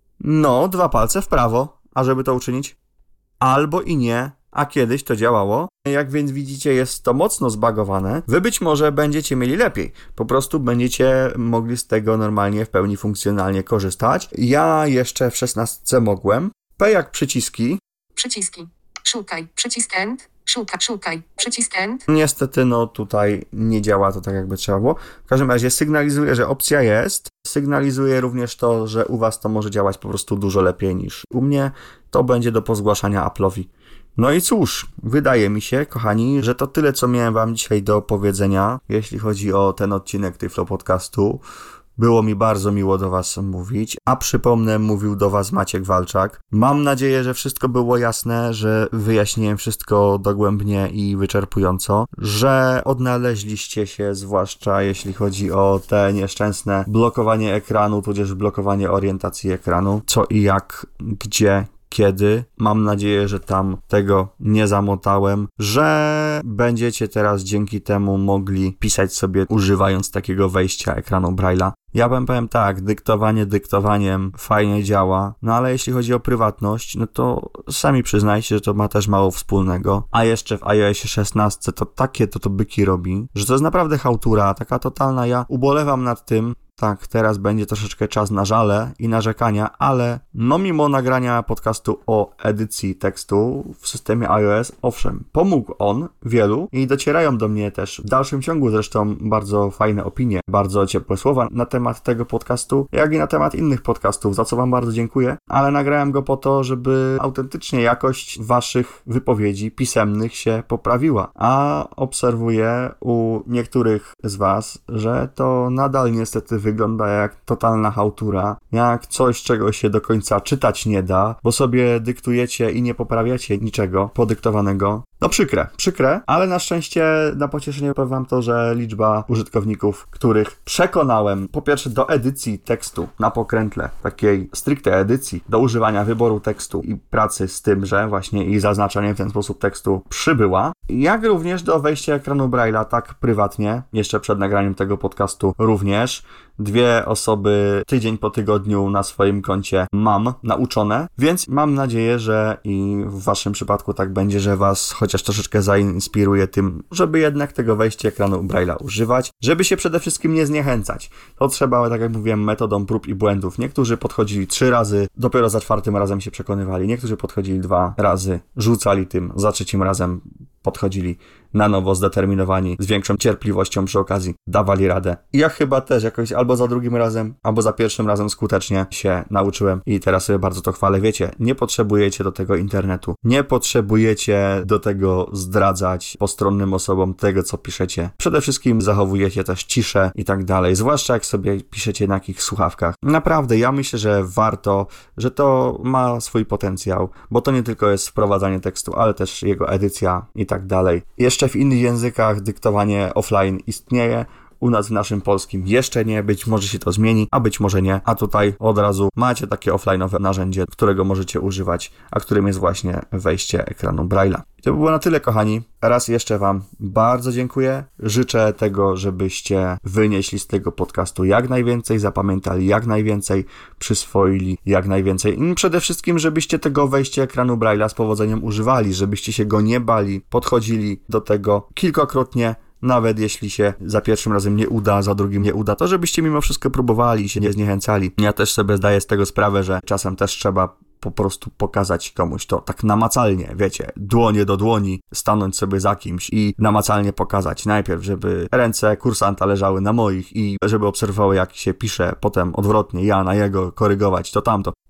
No, 2 palce w prawo. A żeby to uczynić? Albo i nie, a kiedyś to działało. Jak więc widzicie, jest to mocno zbagowane. Wy być może będziecie mieli lepiej. Po prostu będziecie mogli z tego normalnie, w pełni funkcjonalnie korzystać. Ja jeszcze w 16 mogłem. P jak przyciski. Przyciski. Szukaj. Przycisk End. Szukaj. Przycisk End. Niestety, no tutaj nie działa to tak, jakby trzeba było. W każdym razie sygnalizuje, że opcja jest. Sygnalizuje również to, że u was to może działać po prostu dużo lepiej niż u mnie. To będzie do pozgłaszania Apple'owi. No i cóż, wydaje mi się, kochani, że to tyle, co miałem wam dzisiaj do powiedzenia, jeśli chodzi o ten odcinek Tyflo Podcastu. Było mi bardzo miło do was mówić, a przypomnę, mówił do was Maciek Walczak. Mam nadzieję, że wszystko było jasne, że wyjaśniłem wszystko dogłębnie i wyczerpująco, że odnaleźliście się, zwłaszcza jeśli chodzi o te nieszczęsne blokowanie ekranu, tudzież blokowanie orientacji ekranu, co i jak, gdzie, kiedy. Mam nadzieję, że tam tego nie zamotałem, że będziecie teraz dzięki temu mogli pisać sobie używając takiego wejścia ekranu Braille'a. Ja powiem tak, dyktowanie dyktowaniem fajnie działa, no ale jeśli chodzi o prywatność, no to sami przyznajcie, że to ma też mało wspólnego. A jeszcze w iOSie 16 to takie to byki robi, że to jest naprawdę chałtura, taka totalna. Ja ubolewam nad tym. Tak, teraz będzie troszeczkę czas na żale i narzekania, ale no mimo nagrania podcastu o edycji tekstu w systemie iOS, owszem, pomógł on wielu i docierają do mnie też w dalszym ciągu zresztą bardzo fajne opinie, bardzo ciepłe słowa na temat tego podcastu, jak i na temat innych podcastów, za co wam bardzo dziękuję, ale nagrałem go po to, żeby autentycznie jakość waszych wypowiedzi pisemnych się poprawiła, a obserwuję u niektórych z was, że to nadal niestety wygląda jak totalna chałtura, jak coś, czego się do końca czytać nie da, bo sobie dyktujecie i nie poprawiacie niczego podyktowanego. No przykre, ale na szczęście, na pocieszenie powiem wam to, że liczba użytkowników, których przekonałem, po pierwsze do edycji tekstu na pokrętle, takiej stricte edycji, do używania wyboru tekstu i pracy z tymże właśnie i zaznaczania w ten sposób tekstu przybyła, jak również do wejścia ekranu Braille'a tak prywatnie, jeszcze przed nagraniem tego podcastu również. 2 osoby tydzień po tygodniu na swoim koncie mam nauczone, więc mam nadzieję, że i w waszym przypadku tak będzie, że was chociaż troszeczkę zainspiruje tym, żeby jednak tego wejścia ekranu Braille'a używać, żeby się przede wszystkim nie zniechęcać. To trzeba, tak jak mówiłem, metodą prób i błędów. Niektórzy podchodzili 3 razy, dopiero za 4 razem się przekonywali, niektórzy podchodzili 2 razy, rzucali tym, za 3 razem podchodzili na nowo zdeterminowani, z większą cierpliwością przy okazji, dawali radę. I ja chyba też jakoś albo za 2 razem, albo za 1 razem skutecznie się nauczyłem i teraz sobie bardzo to chwalę. Wiecie, nie potrzebujecie do tego internetu, nie potrzebujecie do tego zdradzać postronnym osobom tego, co piszecie. Przede wszystkim zachowujecie też ciszę i tak dalej, zwłaszcza jak sobie piszecie na jakich słuchawkach. Naprawdę, ja myślę, że warto, że to ma swój potencjał, bo to nie tylko jest wprowadzanie tekstu, ale też jego edycja i tak dalej. Jeszcze w innych językach dyktowanie offline istnieje. U nas w naszym polskim jeszcze nie, być może się to zmieni, a być może nie. A tutaj od razu macie takie offline'owe narzędzie, którego możecie używać, a którym jest właśnie wejście ekranu Braille'a. I to by było na tyle, kochani. Raz jeszcze wam bardzo dziękuję. Życzę tego, żebyście wynieśli z tego podcastu jak najwięcej, zapamiętali jak najwięcej, przyswoili jak najwięcej. I przede wszystkim, żebyście tego wejścia ekranu Braille'a z powodzeniem używali, żebyście się go nie bali, podchodzili do tego kilkakrotnie. Nawet jeśli się za 1 razem nie uda, za 2 nie uda, to żebyście mimo wszystko próbowali i się nie zniechęcali. Ja też sobie zdaję z tego sprawę, że czasem też trzeba po prostu pokazać komuś to tak namacalnie, wiecie, dłonie do dłoni, stanąć sobie za kimś i namacalnie pokazać. Najpierw, żeby ręce kursanta leżały na moich i żeby obserwowały, jak się pisze, potem odwrotnie, ja na jego, korygować to tamto.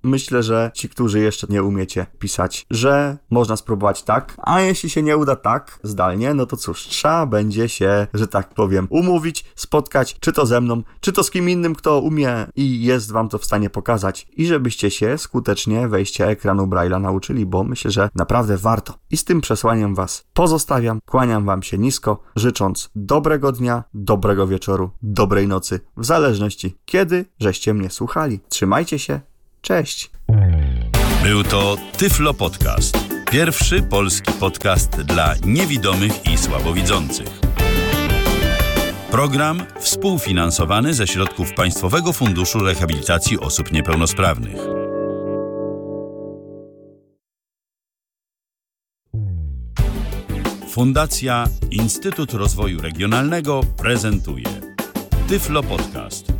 myślę, że ci, którzy jeszcze nie umiecie pisać, że można spróbować tak, a jeśli się nie uda tak, zdalnie, no to cóż, trzeba będzie się, że tak powiem, umówić, spotkać, czy to ze mną, czy to z kim innym, kto umie i jest wam to w stanie pokazać i żebyście się skutecznie wejścia ekranu Braille'a nauczyli, bo myślę, że naprawdę warto. I z tym przesłaniem was pozostawiam, kłaniam wam się nisko, życząc dobrego dnia, dobrego wieczoru, dobrej nocy, w zależności kiedy żeście mnie słuchali. Trzymajcie się, cześć! Był to Tyflo Podcast. Pierwszy polski podcast dla niewidomych i słabowidzących. Program współfinansowany ze środków Państwowego Funduszu Rehabilitacji Osób Niepełnosprawnych. Fundacja Instytut Rozwoju Regionalnego prezentuje Tyflo Podcast.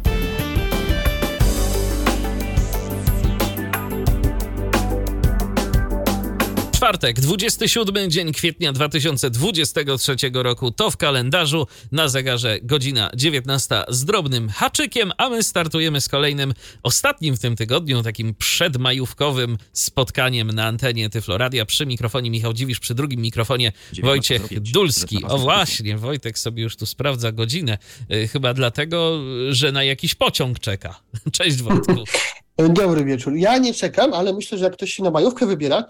Czwartek, 27 dzień kwietnia 2023 roku, to w kalendarzu, na zegarze godzina 19 z drobnym haczykiem, a my startujemy z kolejnym, ostatnim w tym tygodniu, takim przedmajówkowym spotkaniem na antenie Tyflo Radia. Przy mikrofonie Michał Dziwisz, przy drugim mikrofonie Wojciech Dulski. O właśnie, Wojtek sobie już tu sprawdza godzinę, chyba dlatego, że na jakiś pociąg czeka. Cześć Wojtku. Dobry wieczór. Ja nie czekam, ale myślę, że jak ktoś się na majówkę wybiera,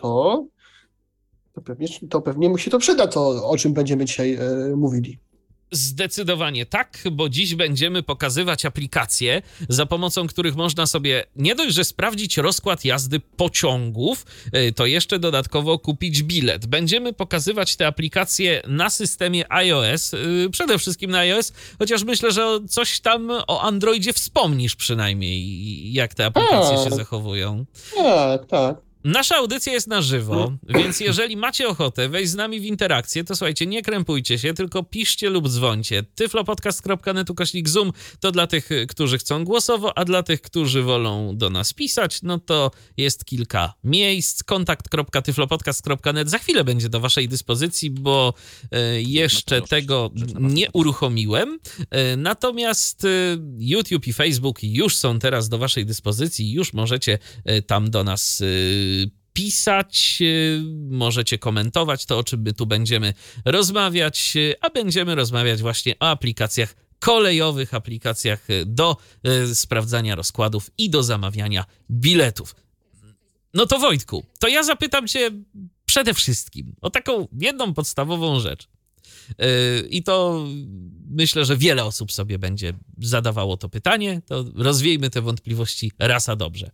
to pewnie mu się to przyda, to o czym będziemy dzisiaj mówili. Zdecydowanie tak, bo dziś będziemy pokazywać aplikacje, za pomocą których można sobie nie dość, że sprawdzić rozkład jazdy pociągów, to jeszcze dodatkowo kupić bilet. Będziemy pokazywać te aplikacje na systemie iOS, przede wszystkim na iOS, chociaż myślę, że coś tam o Androidzie wspomnisz przynajmniej, jak te aplikacje się zachowują. Tak. Nasza audycja jest na żywo, więc jeżeli macie ochotę wejść z nami w interakcję, to słuchajcie, nie krępujcie się, tylko piszcie lub dzwońcie. tyflopodcast.net/zoom to dla tych, którzy chcą głosowo, a dla tych, którzy wolą do nas pisać, no to jest kilka miejsc. kontakt.tyflopodcast.net za chwilę będzie do waszej dyspozycji, bo jeszcze tego nie uruchomiłem. Natomiast YouTube i Facebook już są teraz do waszej dyspozycji, już możecie tam do nas pisać, możecie komentować to, o czym my tu będziemy rozmawiać, a będziemy rozmawiać właśnie o aplikacjach kolejowych, aplikacjach do sprawdzania rozkładów i do zamawiania biletów. No to Wojtku, to ja zapytam cię przede wszystkim o taką jedną podstawową rzecz. I to myślę, że wiele osób sobie będzie zadawało to pytanie, to rozwiejmy te wątpliwości raz a dobrze.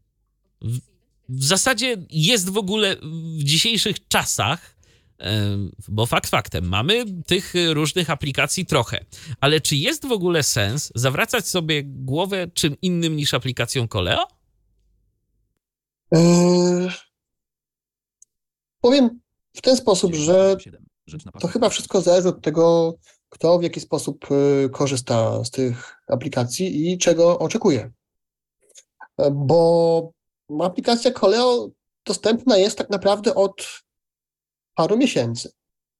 W zasadzie jest w ogóle w dzisiejszych czasach, bo fakt faktem, mamy tych różnych aplikacji trochę, ale czy jest w ogóle sens zawracać sobie głowę czym innym niż aplikacją Koleo? Powiem w ten sposób, że to chyba wszystko zależy od tego, kto w jaki sposób korzysta z tych aplikacji i czego oczekuje. Bo aplikacja Koleo dostępna jest tak naprawdę od paru miesięcy.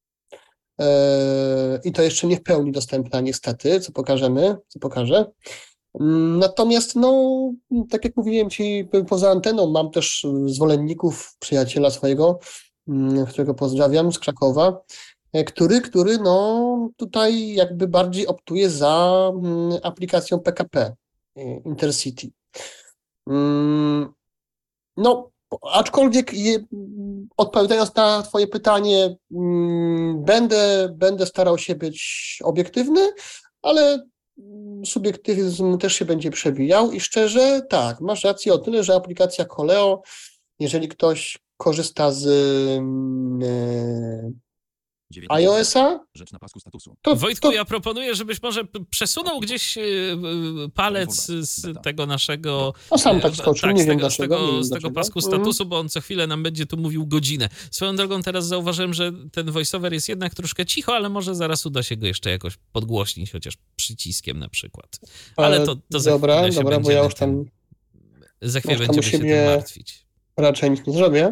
I to jeszcze nie w pełni dostępna niestety, co pokażę. Natomiast, tak jak mówiłem ci poza anteną, mam też zwolenników, przyjaciela swojego, którego pozdrawiam z Krakowa, który tutaj jakby bardziej optuje za aplikacją PKP Intercity. Aczkolwiek odpowiadając na twoje pytanie, będę starał się być obiektywny, ale subiektywizm też się będzie przewijał i szczerze, tak, masz rację o tyle, że aplikacja Koleo, jeżeli ktoś korzysta z iOS-a. Rzecz na pasku statusu. Wojtku, ja proponuję, żebyś może przesunął gdzieś palec z tego naszego... sam tak skoczył, nie wiem dlaczego. Z tego pasku statusu, bo on co chwilę nam będzie tu mówił godzinę. Swoją drogą teraz zauważyłem, że ten voiceover jest jednak troszkę cicho, ale może zaraz uda się go jeszcze jakoś podgłośnić, chociaż przyciskiem na przykład. Ale to za chwilę się bo ja już tam... Za chwilę będziemy się tym martwić. Raczej nic nie zrobię.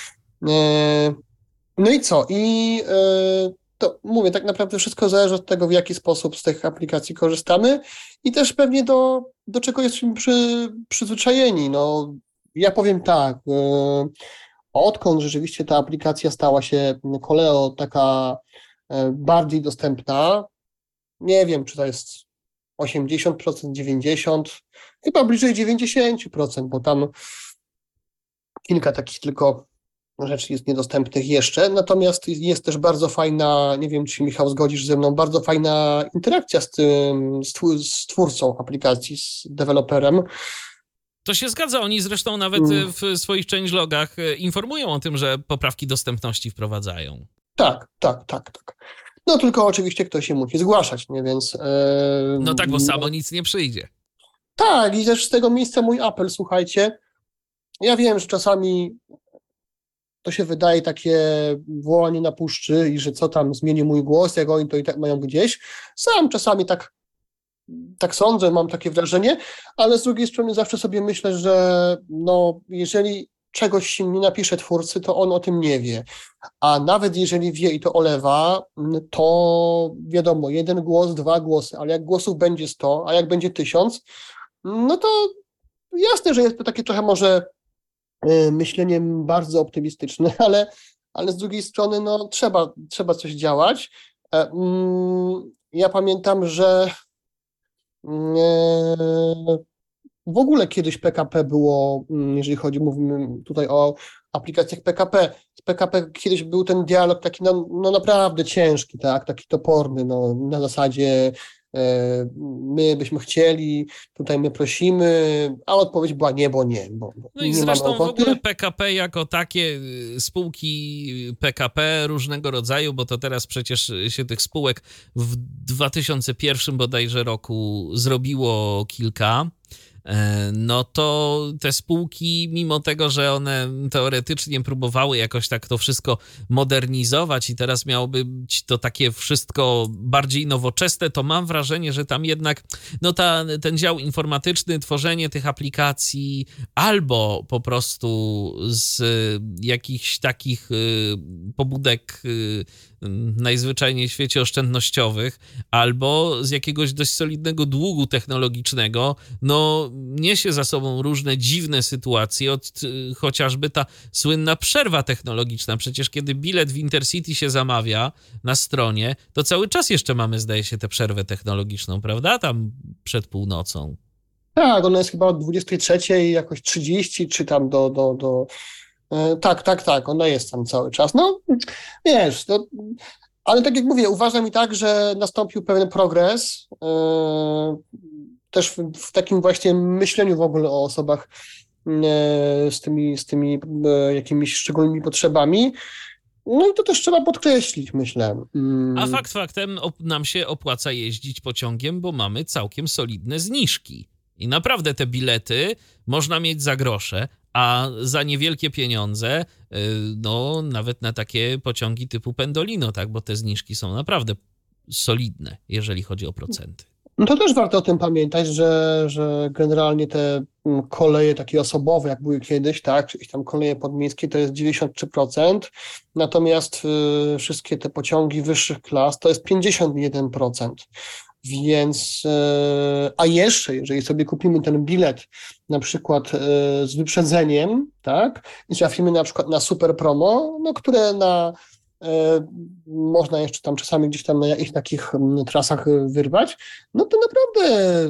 No i co? To mówię, tak naprawdę wszystko zależy od tego, w jaki sposób z tych aplikacji korzystamy i też pewnie do czego jesteśmy przyzwyczajeni. Ja powiem tak, odkąd rzeczywiście ta aplikacja stała się Koleo taka bardziej dostępna, nie wiem, czy to jest 80%, 90%, chyba bliżej 90%, bo tam kilka takich tylko rzeczy jest niedostępnych jeszcze, natomiast jest też bardzo fajna, nie wiem, czy Michał zgodzisz ze mną, bardzo fajna interakcja z twórcą aplikacji, z deweloperem. To się zgadza, oni zresztą nawet w swoich changelogach informują o tym, że poprawki dostępności wprowadzają. Tak. No tylko oczywiście ktoś się musi zgłaszać, nie, więc... No tak, bo samo nic nie przyjdzie. Tak, i też z tego miejsca mój apel, słuchajcie, ja wiem, że czasami to się wydaje takie wołanie na puszczy i że co tam zmieni mój głos, jak oni to i tak mają gdzieś. Sam czasami tak sądzę, mam takie wrażenie, ale z drugiej strony zawsze sobie myślę, że no, jeżeli czegoś się nie napisze twórcy, to on o tym nie wie. A nawet jeżeli wie i to olewa, to wiadomo, 1 głos, 2 głosy, ale jak głosów będzie 100, a jak będzie 1000, no to jasne, że jest to takie trochę może myśleniem bardzo optymistyczne, ale z drugiej strony no, trzeba coś działać. Ja pamiętam, że w ogóle kiedyś PKP było, jeżeli mówimy tutaj o aplikacjach PKP, z PKP kiedyś był ten dialog taki no naprawdę ciężki, tak, taki toporny, no, na zasadzie my byśmy chcieli, tutaj my prosimy, a odpowiedź była nie, bo nie. No i nie zresztą w ogóle PKP jako takie, spółki PKP różnego rodzaju, bo to teraz przecież się tych spółek w 2001 bodajże roku zrobiło kilka, no to te spółki, mimo tego, że one teoretycznie próbowały jakoś tak to wszystko modernizować i teraz miałoby być to takie wszystko bardziej nowoczesne, to mam wrażenie, że tam jednak no ten dział informatyczny, tworzenie tych aplikacji albo po prostu z jakichś takich pobudek najzwyczajniej w świecie oszczędnościowych, albo z jakiegoś dość solidnego długu technologicznego, no niesie za sobą różne dziwne sytuacje, chociażby ta słynna przerwa technologiczna. Przecież kiedy bilet w Intercity się zamawia na stronie, to cały czas jeszcze mamy, zdaje się, tę przerwę technologiczną, prawda? Tam przed północą. Tak, ona jest chyba od 23 jakoś 30, czy tam do tak, ona jest tam cały czas. No, wiesz, ale tak jak mówię, uważam i tak, że nastąpił pewien progres, też w takim właśnie myśleniu w ogóle o osobach z tymi jakimiś szczególnymi potrzebami. No i to też trzeba podkreślić, myślę. A fakt faktem nam się opłaca jeździć pociągiem, bo mamy całkiem solidne zniżki. I naprawdę te bilety można mieć za grosze, a za niewielkie pieniądze, no nawet na takie pociągi typu Pendolino, tak, bo te zniżki są naprawdę solidne, jeżeli chodzi o procenty. No to też warto o tym pamiętać, że generalnie te koleje takie osobowe, jak były kiedyś, tak, czy tam koleje podmiejskie, to jest 93%, natomiast wszystkie te pociągi wyższych klas to jest 51%. Więc, a jeszcze, jeżeli sobie kupimy ten bilet na przykład z wyprzedzeniem, tak, i trafimy na przykład na super promo, no, które można jeszcze tam czasami gdzieś tam na jakichś takich trasach wyrwać, no to naprawdę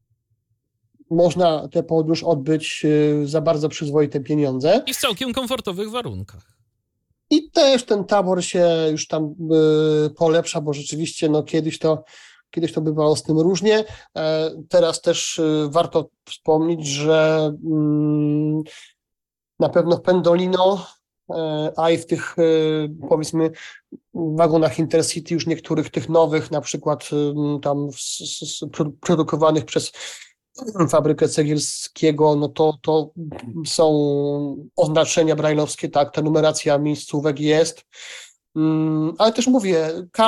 można tę podróż odbyć za bardzo przyzwoite pieniądze. I w całkiem komfortowych warunkach. I też ten tabor się już tam polepsza, bo rzeczywiście no kiedyś to bywało z tym różnie. Teraz też warto wspomnieć, że na pewno w Pendolino, a i w tych powiedzmy wagonach Intercity już niektórych tych nowych, na przykład tam produkowanych przez fabrykę Cegielskiego, no to są oznaczenia brajlowskie, tak, ta numeracja miejscówek jest, ale też mówię,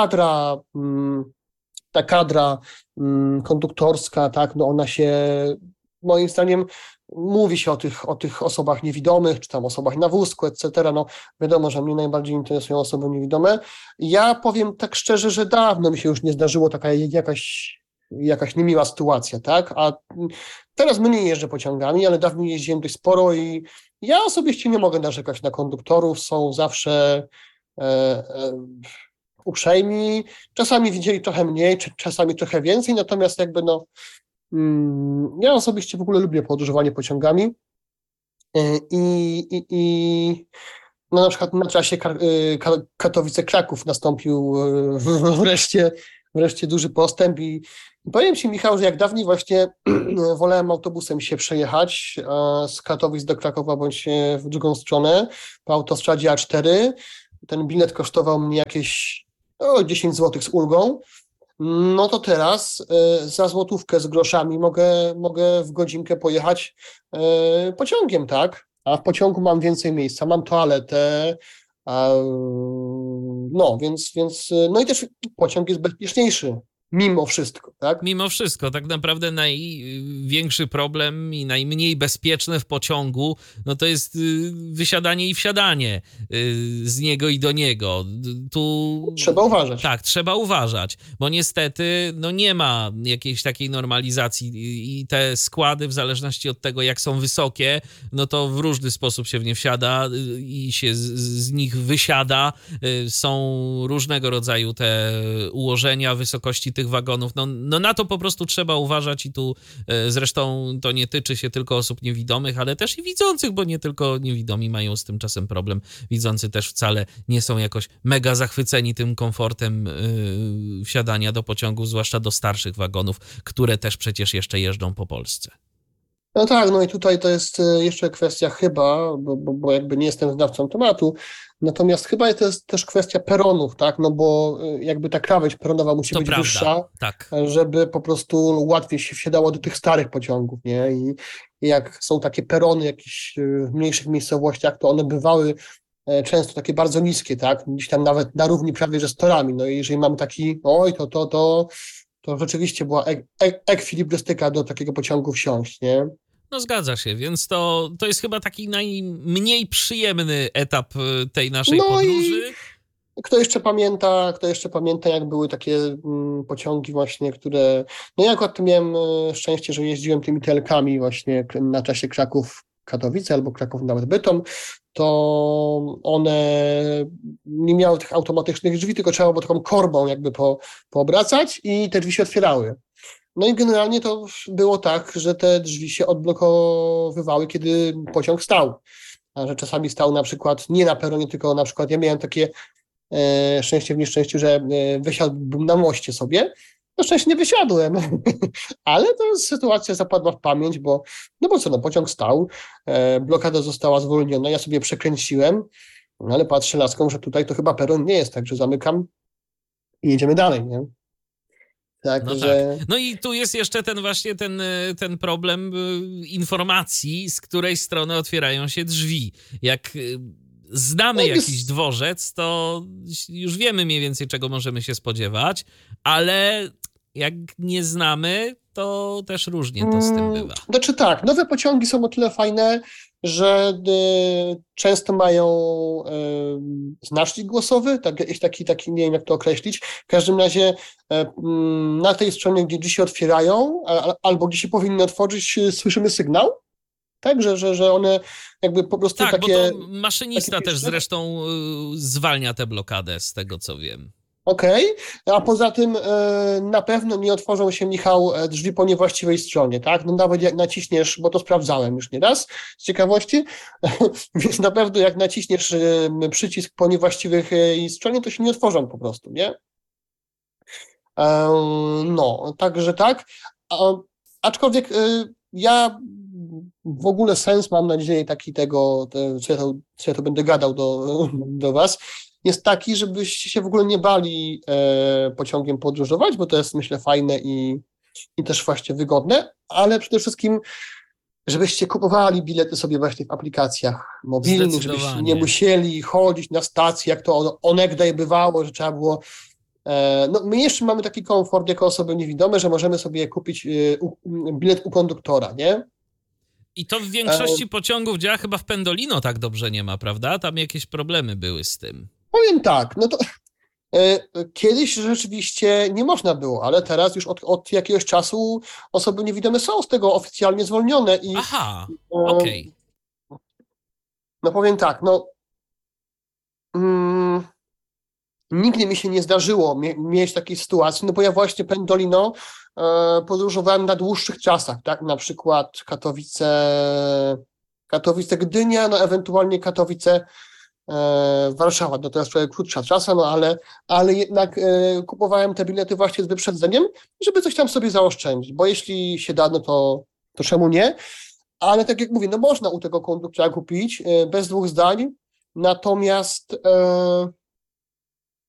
ta kadra konduktorska, tak, no ona się, moim zdaniem, mówi się o tych osobach niewidomych, czy tam osobach na wózku, etc. No wiadomo, że mnie najbardziej interesują osoby niewidome. Ja powiem tak szczerze, że dawno mi się już nie zdarzyło taka jakaś jakaś niemiła sytuacja, tak? A teraz mniej jeżdżę pociągami, ale dawniej jeździłem dość sporo i ja osobiście nie mogę narzekać na konduktorów, są zawsze uprzejmi, czasami widzieli trochę mniej, czasami trochę więcej, natomiast jakby ja osobiście w ogóle lubię podróżowanie pociągami i no na przykład na trasie Katowice-Kraków nastąpił wreszcie duży postęp i powiem Ci, Michał, że jak dawniej właśnie wolałem autobusem się przejechać z Katowic do Krakowa bądź w drugą stronę po autostradzie A4, ten bilet kosztował mnie jakieś 10 zł z ulgą, no to teraz za złotówkę z groszami mogę w godzinkę pojechać pociągiem, tak? A w pociągu mam więcej miejsca, mam toaletę, no więc no i też pociąg jest bezpieczniejszy. Mimo wszystko, tak? Mimo wszystko, tak naprawdę największy problem i najmniej bezpieczne w pociągu, no to jest wysiadanie i wsiadanie z niego i do niego. Tu trzeba uważać. Tak, trzeba uważać, bo niestety no nie ma jakiejś takiej normalizacji i te składy w zależności od tego, jak są wysokie, no to w różny sposób się w nie wsiada i się z nich wysiada. Są różnego rodzaju te ułożenia, wysokości tych wagonów. No na to po prostu trzeba uważać i tu zresztą to nie tyczy się tylko osób niewidomych, ale też i widzących, bo nie tylko niewidomi mają z tym czasem problem. Widzący też wcale nie są jakoś mega zachwyceni tym komfortem wsiadania do pociągu, zwłaszcza do starszych wagonów, które też przecież jeszcze jeżdżą po Polsce. No tak, no i tutaj to jest jeszcze kwestia chyba, bo jakby nie jestem znawcą tematu, natomiast chyba to jest też kwestia peronów, tak, no bo jakby ta krawędź peronowa musi być wyższa, tak, żeby po prostu łatwiej się wsiadało do tych starych pociągów, nie, i jak są takie perony jakieś w mniejszych miejscowościach, to one bywały często takie bardzo niskie, tak, gdzieś tam nawet na równi prawie że z torami, no i jeżeli mamy taki, to rzeczywiście była ekwilibrystyka do takiego pociągu wsiąść, nie? No zgadza się, więc to jest chyba taki najmniej przyjemny etap tej naszej podróży. Kto jeszcze pamięta, jak były takie pociągi właśnie, które... No ja akurat miałem szczęście, że jeździłem tymi TLK-ami właśnie na trasie Kraków-Katowice albo Kraków nawet Bytom, to one nie miały tych automatycznych drzwi, tylko trzeba było taką korbą jakby poobracać i te drzwi się otwierały. No i generalnie to było tak, że te drzwi się odblokowywały, kiedy pociąg stał. A że czasami stał na przykład nie na peronie, tylko na przykład ja miałem takie szczęście w nieszczęściu, że wysiadłbym na moście sobie. Na szczęście nie wysiadłem, ale to sytuacja zapadła w pamięć, bo pociąg stał, blokada została zwolniona, ja sobie przekręciłem, ale patrzę laską, że tutaj to chyba peron nie jest, także zamykam i jedziemy dalej, nie? Tak, no że... tak. No i tu jest jeszcze ten problem informacji, z której strony otwierają się drzwi. Jak znamy jakiś dworzec, to już wiemy mniej więcej, czego możemy się spodziewać, ale jak nie znamy, to też różnie to z tym bywa. Znaczy tak, nowe pociągi są o tyle fajne, że często mają znacznik głosowy, taki, nie wiem jak to określić. W każdym razie na tej stronie, gdzie drzwi się otwierają, albo gdzie się powinny otworzyć, słyszymy sygnał. Tak, że one jakby po prostu tak, takie... Tak, bo to maszynista też zresztą zwalnia tę blokadę, z tego co wiem. Okej, a poza tym na pewno nie otworzą się, Michał, drzwi po niewłaściwej stronie, tak? No nawet jak naciśniesz, bo to sprawdzałem już nieraz z ciekawości, więc na pewno jak naciśniesz przycisk po niewłaściwej stronie, to się nie otworzą po prostu, nie? No, także tak. Aczkolwiek ja w ogóle sens, mam nadzieję, taki tego, co ja to będę gadał do was, jest taki, żebyście się w ogóle nie bali pociągiem podróżować, bo to jest, myślę, fajne i też właśnie wygodne, ale przede wszystkim, żebyście kupowali bilety sobie właśnie w aplikacjach mobilnych, żebyście nie musieli chodzić na stację, jak to onegdaj bywało, że trzeba było... No, my jeszcze mamy taki komfort jako osoby niewidome, że możemy sobie kupić bilet u konduktora, nie? I to w większości pociągów działa, chyba w Pendolino tak dobrze nie ma, prawda? Tam jakieś problemy były z tym. Powiem tak, no to Kiedyś rzeczywiście nie można było, ale teraz już od jakiegoś czasu osoby niewidome są z tego oficjalnie zwolnione i Aha, okej. no powiem tak, nigdy mi się nie zdarzyło mieć takiej sytuacji, no bo ja właśnie Pendolino podróżowałem na dłuższych czasach, tak, na przykład Katowice Gdynia, no ewentualnie Katowice Warszawa, no to jest trochę krótsza trasa, no ale jednak kupowałem te bilety właśnie z wyprzedzeniem, żeby coś tam sobie zaoszczędzić, bo jeśli się da, no to czemu nie? Ale tak jak mówię, no można u tego konduktora kupić bez dwóch zdań, natomiast